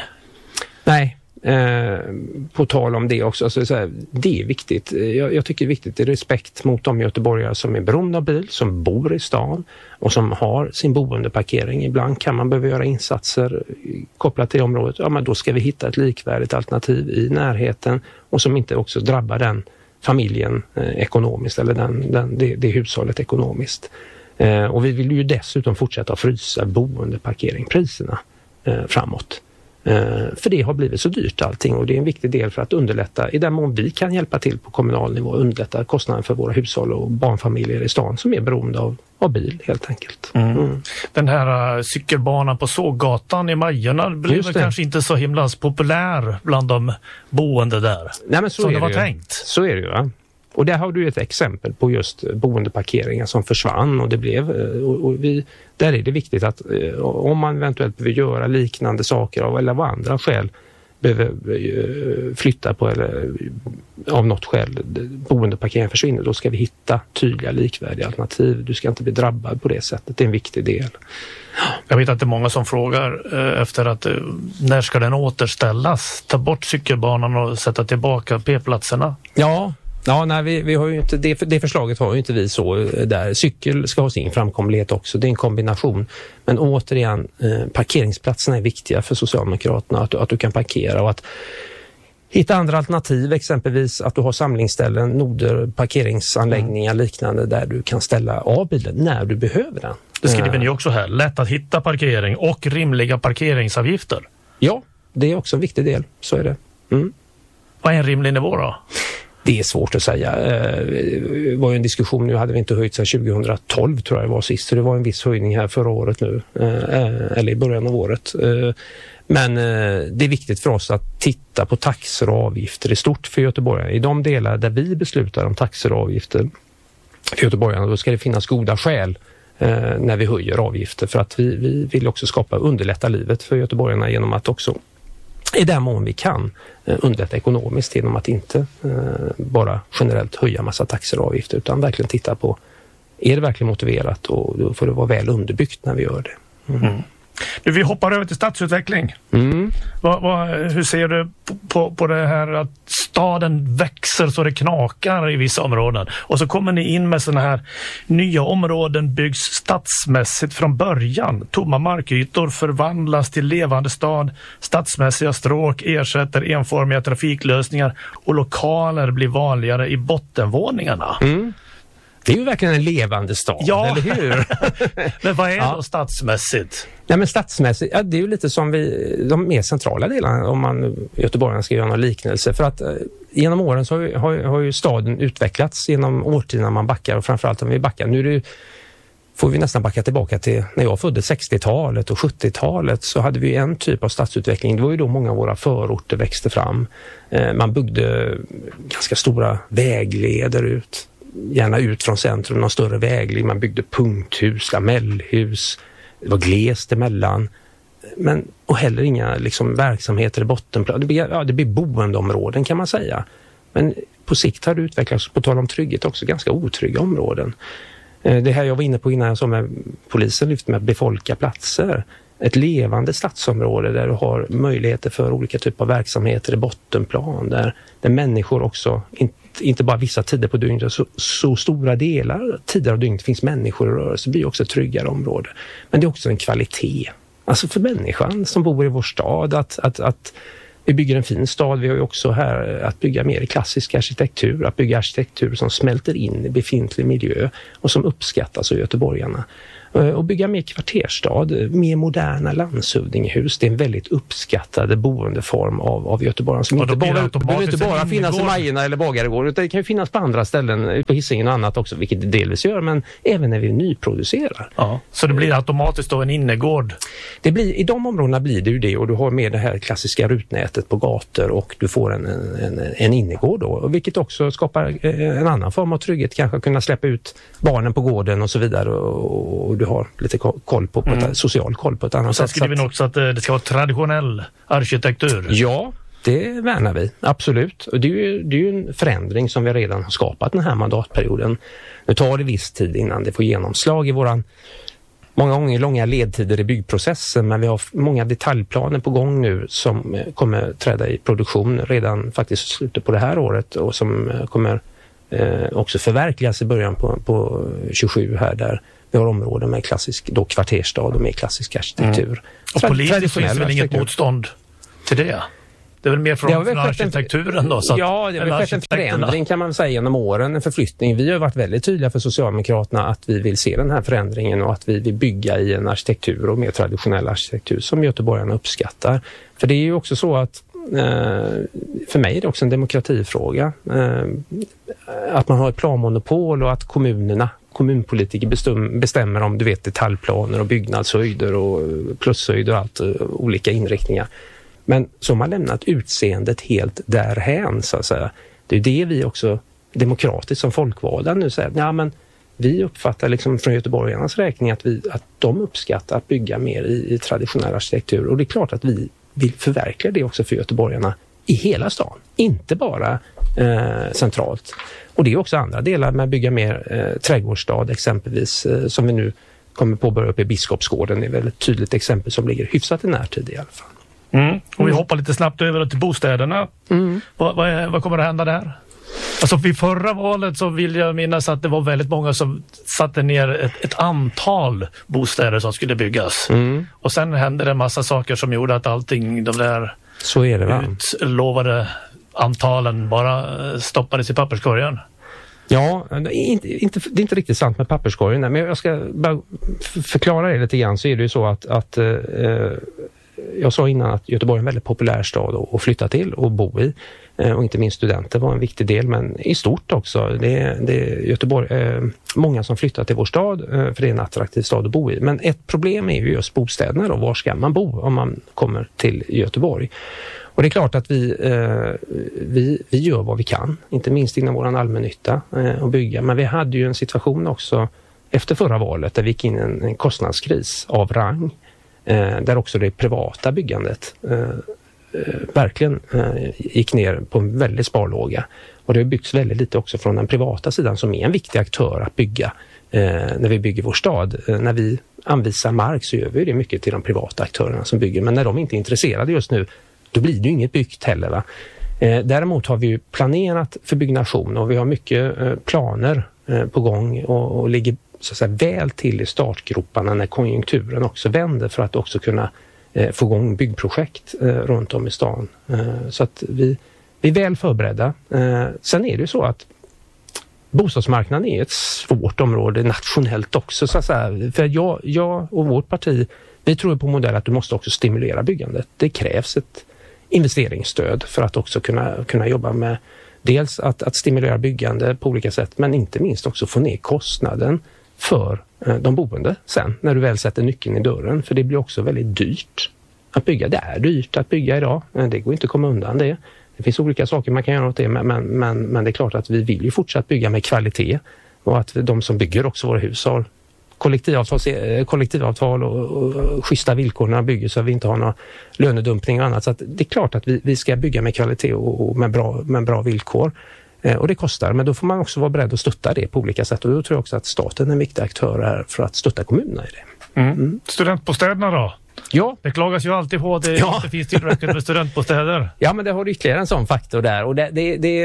Nej, eh, på tal om det också. Alltså, så här, det är viktigt. Jag, jag tycker det är viktigt. Det är respekt mot de göteborgare som är beroende av bil, som bor i stan och som har sin boendeparkering. Ibland kan man behöva göra insatser kopplat till området. Ja, men då ska vi hitta ett likvärdigt alternativ i närheten och som inte också drabbar den familjen eh, ekonomiskt eller den, den, det, det hushållet ekonomiskt. Eh, och vi vill ju dessutom fortsätta att frysa boendeparkeringpriserna eh, framåt. Uh, för det har blivit så dyrt allting och det är en viktig del för att underlätta, i den mån vi kan hjälpa till på kommunal nivå, underlätta kostnaden för våra hushåll och barnfamiljer i stan som är beroende av, av bil helt enkelt. Mm. Mm. Den här uh, cykelbanan på Såggatan i Majorna blev kanske inte så himla populär bland de boende där. Nej, men så som är det var det tänkt. Så är det ju, va? Och där har du ett exempel på just boendeparkeringar som försvann och det blev, och, och vi, där är det viktigt att om man eventuellt behöver göra liknande saker av eller av andra skäl behöver flytta på eller av något skäl boendeparkeringen försvinner, då ska vi hitta tydliga likvärdiga alternativ. Du ska inte bli drabbad på det sättet, det är en viktig del. Jag vet att det är många som frågar eh, efter att eh, när ska den återställas? Ta bort cykelbanan och sätta tillbaka p-platserna? Ja, Ja, nej, vi, vi har ju inte, det, det förslaget har ju inte vi så där. Cykel ska ha sin framkomlighet också, det är en kombination. Men återigen, eh, parkeringsplatserna är viktiga för Socialdemokraterna, att, att du kan parkera och att hitta andra alternativ, exempelvis att du har samlingsställen, noder, parkeringsanläggningar liknande där du kan ställa av bilen när du behöver den. Det skriver ni också här, lätt att hitta parkering och rimliga parkeringsavgifter. Ja, det är också en viktig del, så är det. Mm. Vad är en rimlig nivå då? Det är svårt att säga. Det var ju en diskussion, nu hade vi inte höjt sedan tjugohundratolv tror jag det var sist, så det var en viss höjning här förra året nu, eller i början av året. Men det är viktigt för oss att titta på taxor och avgifter i stort för göteborgarna. I de delar där vi beslutar om taxor och avgifter för göteborgarna, då ska det finnas goda skäl när vi höjer avgifter, för att vi, vi vill också skapa underlätta livet för göteborgarna genom att också i den mån vi kan eh, underlätta ekonomiskt genom att inte eh, bara generellt höja massa taxor och avgifter, utan verkligen titta på, är det verkligen motiverat, och då får det vara väl underbyggt när vi gör det. Mm. Mm. Nu, vi hoppar över till stadsutveckling. Mm. Va, va, hur ser du på, på, på det här att staden växer så det knakar i vissa områden, och så kommer ni in med såna här nya områden byggs stadsmässigt från början. Tomma markytor förvandlas till levande stad, stadsmässiga stråk ersätter enformiga trafiklösningar och lokaler blir vanligare i bottenvåningarna. Mm. Det är ju verkligen en levande stad, ja. Eller hur? Men vad är ja. då stadsmässigt? Nej, men stadsmässigt, ja, det är ju lite som vi, de mer centrala delarna, om man göteborgarna ska göra någon liknelse. För att eh, genom åren så har, har, har ju staden utvecklats genom årtionden man backar, och framförallt om vi backar. Nu är det ju får vi nästan backa tillbaka till när jag föddes sextiotalet och sjuttiotalet, så hade vi en typ av stadsutveckling. Det var ju då många av våra förorter växte fram. Man byggde ganska stora vägleder ut, gärna ut från centrum, någon större vägled. Man byggde punkthus, lamellhus, det var glest emellan. Men, och heller inga liksom, verksamheter i bottenplan. Det blir, ja, det blir boendeområden kan man säga. Men på sikt har det utvecklats, på tal om trygghet, också ganska otrygga områden. Det här jag var inne på innan jag sa med polisen lyft med att befolka platser. Ett levande stadsområde där du har möjligheter för olika typer av verksamheter i bottenplan. Där, där människor också, inte, inte bara vissa tider på dygnet, så, så stora delar tider av dygnet finns människor i rörelse. Det blir också ett tryggare område. Men det är också en kvalitet. Alltså för människan som bor i vår stad att, att, att vi bygger en fin stad. Vi har ju också här att bygga mer i klassisk arkitektur. Att bygga arkitektur som smälter in i befintlig miljö och som uppskattas av göteborgarna. Och bygga mer kvarterstad, mer moderna landshövdingehus. Det är en väldigt uppskattad boendeform av, av Göteborg. Som inte bara, det behöver inte bara finnas i Majerna eller Bagaregården, utan det kan ju finnas på andra ställen, på Hisingen och annat också, vilket det delvis gör, men även när vi nyproducerar. Ja, så det blir automatiskt då en innergård? Det blir, i de områdena blir det ju det, och du har med det här klassiska rutnätet på gator och du får en, en, en innergård då, vilket också skapar en annan form av trygghet, kanske kunna släppa ut barnen på gården och så vidare, och, och du har lite koll på, på ett, mm. social koll på ett annat sätt. Och sen skriver vi också att det ska vara traditionell arkitektur. Ja, det värnar vi, absolut. Och det är ju, det är ju en förändring som vi redan har skapat den här mandatperioden. Nu tar det viss tid innan det får genomslag i våran många gånger långa ledtider i byggprocessen, men vi har många detaljplaner på gång nu som kommer träda i produktion redan faktiskt slutet på det här året och som kommer eh, också förverkligas i början på, på tjugosju här, där vi har områden med klassisk då kvarterstad och med klassisk arkitektur. Mm. Och politiskt finns väl inget motstånd till det? Det är väl mer från, från arkitekturen då? Så att, ja, det har skett en förändring kan man säga genom åren, en förflyttning. Vi har varit väldigt tydliga för Socialdemokraterna att vi vill se den här förändringen och att vi vill bygga i en arkitektur och mer traditionell arkitektur som göteborgarna uppskattar. För det är ju också så att eh, för mig är det också en demokratifråga. Eh, att man har ett planmonopol och att kommunerna kommunpolitiker bestäm, bestämmer om du vet detaljplaner och byggnadshöjder och plushöjder och allt, olika inriktningar. Men så har man lämnat utseendet helt därhän så att säga. Det är det vi också demokratiskt som folkvalda nu säger. Ja, men vi uppfattar liksom från göteborgarnas räkning att, vi, att de uppskattar att bygga mer i, i traditionell arkitektur. Och det är klart att vi vill förverkliga det också för göteborgarna i hela stan. Inte bara eh, centralt. Och det är också andra delar med att bygga mer eh, trädgårdsstad exempelvis eh, som vi nu kommer påbörja upp i Biskopsgården. Det är väl ett tydligt exempel som ligger hyfsat i närtid i alla fall. Mm. Och vi hoppar lite snabbt över till bostäderna. Mm. Vad, vad, är, vad kommer att hända där? Alltså vid förra valet så vill jag minnas att det var väldigt många som satte ner ett, ett antal bostäder som skulle byggas. Mm. Och sen hände det en massa saker som gjorde att allting, de där så är det, va? utlovade antalen bara stoppades i papperskorgen. Ja, inte, inte, det är inte riktigt sant med papperskorgen, men jag ska bara förklara det lite grann. Så är det ju så att, att eh, jag sa innan att Göteborg är en väldigt populär stad att flytta till och bo i. Och inte minst studenter var en viktig del, men i stort också. Det är, det är Göteborg, eh, många som flyttar till vår stad eh, för det är en attraktiv stad att bo i. Men ett problem är ju just bostäderna då. Var ska man bo om man kommer till Göteborg? Och det är klart att vi, eh, vi, vi gör vad vi kan, inte minst inom vår allmännytta eh, och bygga. Men vi hade ju en situation också efter förra valet där vi gick in i en, en kostnadskris av rang. Eh, där också det privata byggandet eh, eh, verkligen eh, gick ner på en väldigt sparlåga. Och det har byggts väldigt lite också från den privata sidan som är en viktig aktör att bygga eh, när vi bygger vår stad. Eh, när vi anvisar mark så gör vi det mycket till de privata aktörerna som bygger. Men när de inte är intresserade just nu, då blir det ju inget byggt heller, va? Eh, däremot har vi ju planerat för byggnation och vi har mycket eh, planer eh, på gång och, och ligger så att säga väl till i startgroparna när konjunkturen också vänder för att också kunna eh, få igång byggprojekt eh, runt om i stan. Eh, så att vi, vi är väl förberedda. Eh, sen är det ju så att bostadsmarknaden är ett svårt område nationellt också. Så att säga. För jag, jag och vårt parti, vi tror på modell att du måste också stimulera byggandet. Det krävs ett investeringsstöd för att också kunna, kunna jobba med dels att, att stimulera byggande på olika sätt, men inte minst också få ner kostnaden för de boende sen när du väl sätter nyckeln i dörren. För det blir också väldigt dyrt att bygga. Det är dyrt att bygga idag. Det går inte att komma undan det. Det finns olika saker man kan göra åt det, men, men, men, men det är klart att vi vill ju fortsatt bygga med kvalitet och att de som bygger också våra hus har kollektivavtal, kollektivavtal och, och, och schyssta villkor när de bygger så att vi inte har någon lönedumpning och annat. Så att det är klart att vi, vi ska bygga med kvalitet och, och med, bra, med bra villkor. Eh, och det kostar, men då får man också vara beredd att stötta det på olika sätt. Och då tror jag också att staten är en viktig aktör här för att stötta kommunerna i det. Mm. Mm. Studentbostäderna då? Ja. Det klagas ju alltid på att det ja. inte finns tillräckligt med studentbostäder. Ja, men det har ytterligare en sån faktor där. Och det, det, det,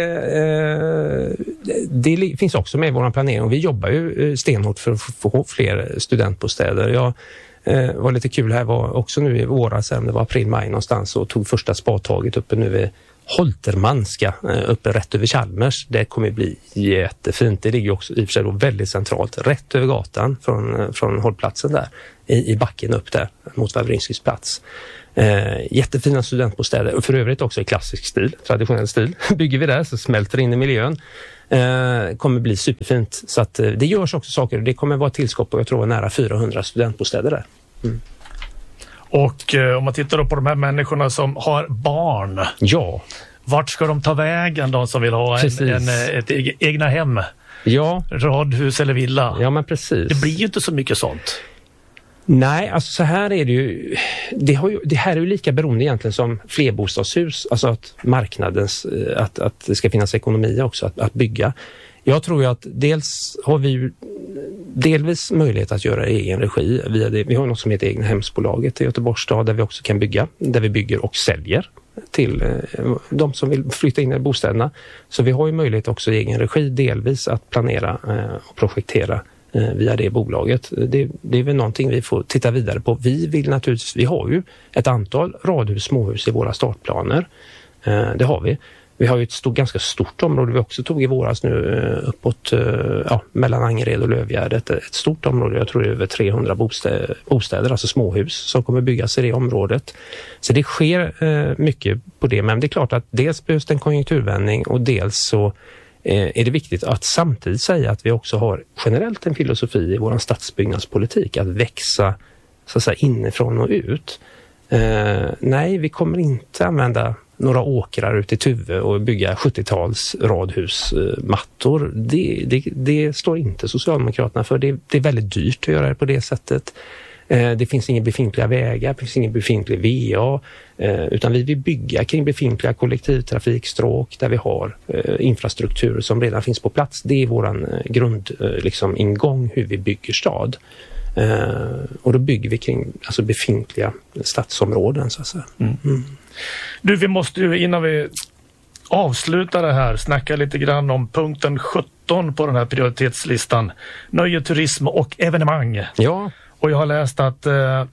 eh, det, det finns också med i vår planering. Och vi jobbar ju stenhårt för att få fler studentbostäder. Jag eh, var lite kul här, var också nu i våras, det var april, maj någonstans, och tog första spadtaget uppe nu vid Holtermanska, uppe rätt över Chalmers. Det kommer bli jättefint. Det ligger också i och för sig då väldigt centralt, rätt över gatan från, från hållplatsen där, i, i backen upp där mot Wawrinskys plats. Eh, jättefina studentbostäder och för övrigt också i klassisk stil, traditionell stil. Bygger vi där så smälter in i miljön. Eh, kommer bli superfint. Så att, eh, det görs också saker. Det kommer vara tillskott på, jag tror, nära fyrahundra studentbostäder där. Mm. Och eh, om man tittar då på de här människorna som har barn. Ja. Vart ska de ta vägen, de som vill ha en, en, ett egna hem? Ja. Radhus eller villa? Ja, men precis. Det blir ju inte så mycket sånt. Nej, alltså så här är det ju. Det, har ju, det här är ju lika beroende egentligen som flerbostadshus. Alltså att marknadens, att, att det ska finnas ekonomi också att, att bygga. Jag tror ju att dels har vi ju delvis möjlighet att göra egen regi via det. Vi har något som heter Egna hemsbolaget i Göteborgs stad där vi också kan bygga, där vi bygger och säljer till eh, de som vill flytta in i bostäderna. Så vi har ju möjlighet också i egen regi delvis att planera eh, och projektera eh, via det bolaget. Det, det är väl någonting vi får titta vidare på. Vi vill naturligtvis, vi har ju ett antal radhus, småhus i våra startplaner. Eh, det har vi. Vi har ju ett stort, ganska stort område vi också tog i våras nu uppåt ja, mellan Angered och Lövgärdet. Ett stort område, jag tror det är över trehundra bostäder, bostäder, alltså småhus som kommer byggas i det området. Så det sker eh, mycket på det, men det är klart att dels behövs det en konjunkturvändning och dels så eh, är det viktigt att samtidigt säga att vi också har generellt en filosofi i vår stadsbyggnadspolitik att växa så att säga inifrån och ut. Eh, nej, vi kommer inte använda några åkrar ute i Tuve och bygga sjuttio-tals radhusmattor. Det, det, det står inte Socialdemokraterna för. Det, det är väldigt dyrt att göra det på det sättet. Eh, det finns inga befintliga vägar, det finns ingen befintlig V A, eh, utan vi vill bygga kring befintliga kollektivtrafikstråk där vi har eh, infrastruktur som redan finns på plats. Det är våran eh, grund, eh, liksom ingång hur vi bygger stad. Uh, och då bygger vi kring alltså befintliga stadsområden så att säga. Mm. Mm. Du, vi måste ju innan vi avslutar det här snacka lite grann om punkten sjutton på den här prioritetslistan. Nöje, turism och evenemang. Ja. Och jag har läst att uh,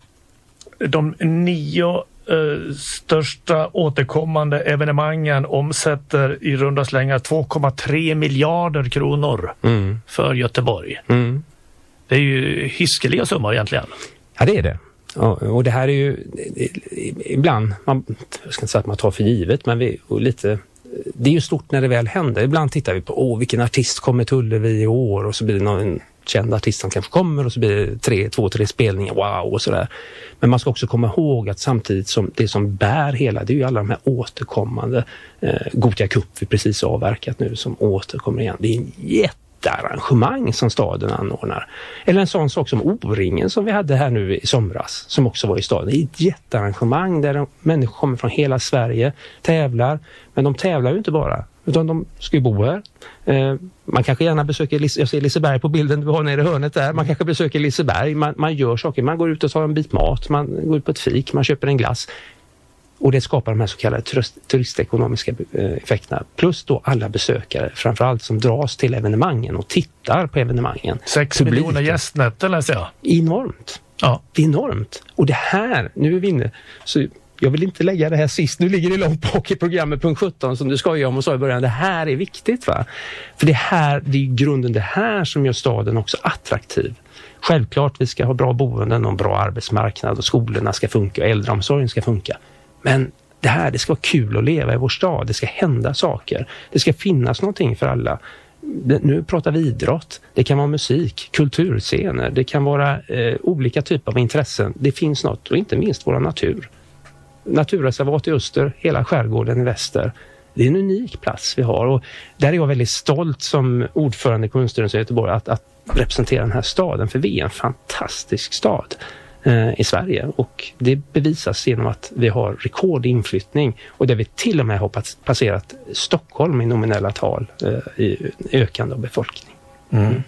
de nio uh, största återkommande evenemangen omsätter i runda slängar två komma tre miljarder kronor mm. för Göteborg. Mm. Det är ju hiskeliga summor egentligen. Ja, det är det. Och det här är ju ibland, man, jag ska inte säga att man tar för givet, men vi, och lite, det är ju stort när det väl händer. Ibland tittar vi på, åh, vilken artist kommer till Ullevi i år, och så blir det någon känd artist som kanske kommer och så blir det tre, två, tre spelningar, wow, och sådär. Men man ska också komma ihåg att samtidigt som det som bär hela, det är ju alla de här återkommande eh, Gothia Cup vi precis avverkat nu som återkommer igen. Det är en jätte arrangemang som staden anordnar. Eller en sån sak som O-ringen som vi hade här nu i somras som också var i staden. Det är ett jättearrangemang där de, människor kommer från hela Sverige, tävlar, men de tävlar ju inte bara utan de ska ju bo här. Eh, man kanske gärna besöker, jag ser Liseberg på bilden du har nere i hörnet där, man kanske besöker Liseberg, man, man gör saker, man går ut och tar en bit mat, man går ut på ett fik, man köper en glass. Och det skapar de här så kallade turistekonomiska effekterna. Plus då alla besökare, framförallt som dras till evenemangen och tittar på evenemangen. Sex Publiken. miljoner gästnätter läser jag. Enormt. Ja. Enormt. Och det här, nu är vi inne, så jag vill inte lägga det här sist. Nu ligger det långt bak i programmet punkt sjutton som du skojar om och sa i början. Det här är viktigt, va? För det här, det är grunden det här som gör staden också attraktiv. Självklart vi ska ha bra boenden och bra arbetsmarknad och skolorna ska funka och äldreomsorgen ska funka. Men det här, det ska vara kul att leva i vår stad. Det ska hända saker. Det ska finnas någonting för alla. nu pratar vi idrott, det kan vara musik, kulturscener, det kan vara eh, olika typer av intressen. Det finns något och inte minst vår natur. Naturreservat i öster, hela skärgården i väster. Det är en unik plats vi har och där är jag väldigt stolt som ordförande i kommunstyrelsen i Göteborg att, att representera den här staden, för vi är en fantastisk stad i Sverige och det bevisas genom att vi har rekordinflyttning och där vi till och med har passerat Stockholm i nominella tal i ökande av befolkning. Mm.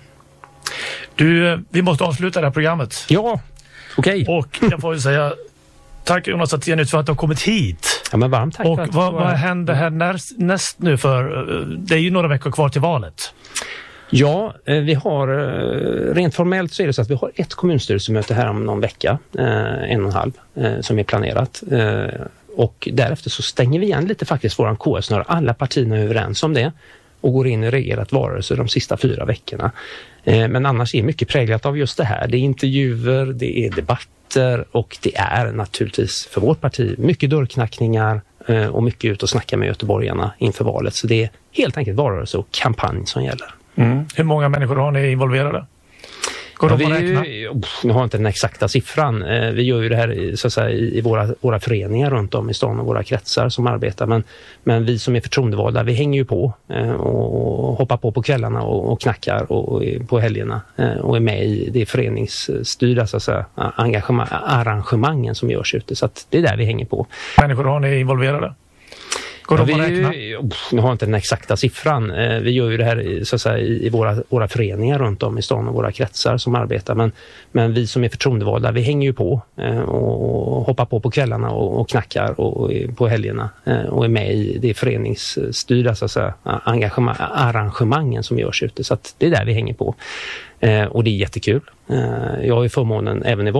Du, vi måste avsluta det här programmet. Ja, okej. Okay. Och jag får ju säga tack Jonas Athenius för att du har kommit hit. Ja, men varmt tack. Och för att vad, vad händer här näst, näst nu för, det är ju några veckor kvar till valet. Ja, vi har rent formellt så är det så att vi har ett kommunstyrelsemöte här om någon vecka, en och en halv, som är planerat. Och därefter så stänger vi igen lite faktiskt våran K S när alla partierna är överens om det och går in i reglerat varelse de sista fyra veckorna. Men annars är mycket präglat av just det här. Det är intervjuer, det är debatter och det är naturligtvis för vårt parti mycket dörrknackningar och mycket ut och snacka med göteborgarna inför valet. Så det är helt enkelt varelse och kampanj som gäller. Mm. Hur många människor har ni involverade? Går ja, de att räkna? Nu har jag inte den exakta siffran. Vi gör ju det här så att säga, i våra, våra föreningar runt om i stan och våra kretsar som arbetar. Men, men vi som är förtroendevalda, vi hänger ju på och hoppar på på kvällarna och, och knackar och, och på helgerna och är med i det föreningsstyrda så att säga, engagemang, arrangemangen som görs ute. Så att det är där vi hänger på. Människor har ni involverade? Ja, vi, nu har jag inte den exakta siffran. Vi gör ju det här så att säga, i våra, våra föreningar runt om i stan och våra kretsar som arbetar. Men, men vi som är förtroendevalda, vi hänger ju på och hoppar på på kvällarna och, och knackar och, och på helgerna och är med i det föreningsstyrda så att säga, engagemang, arrangemangen som görs ute. Så att det är där vi hänger på. Och det är jättekul. Jag har ju förmånen även i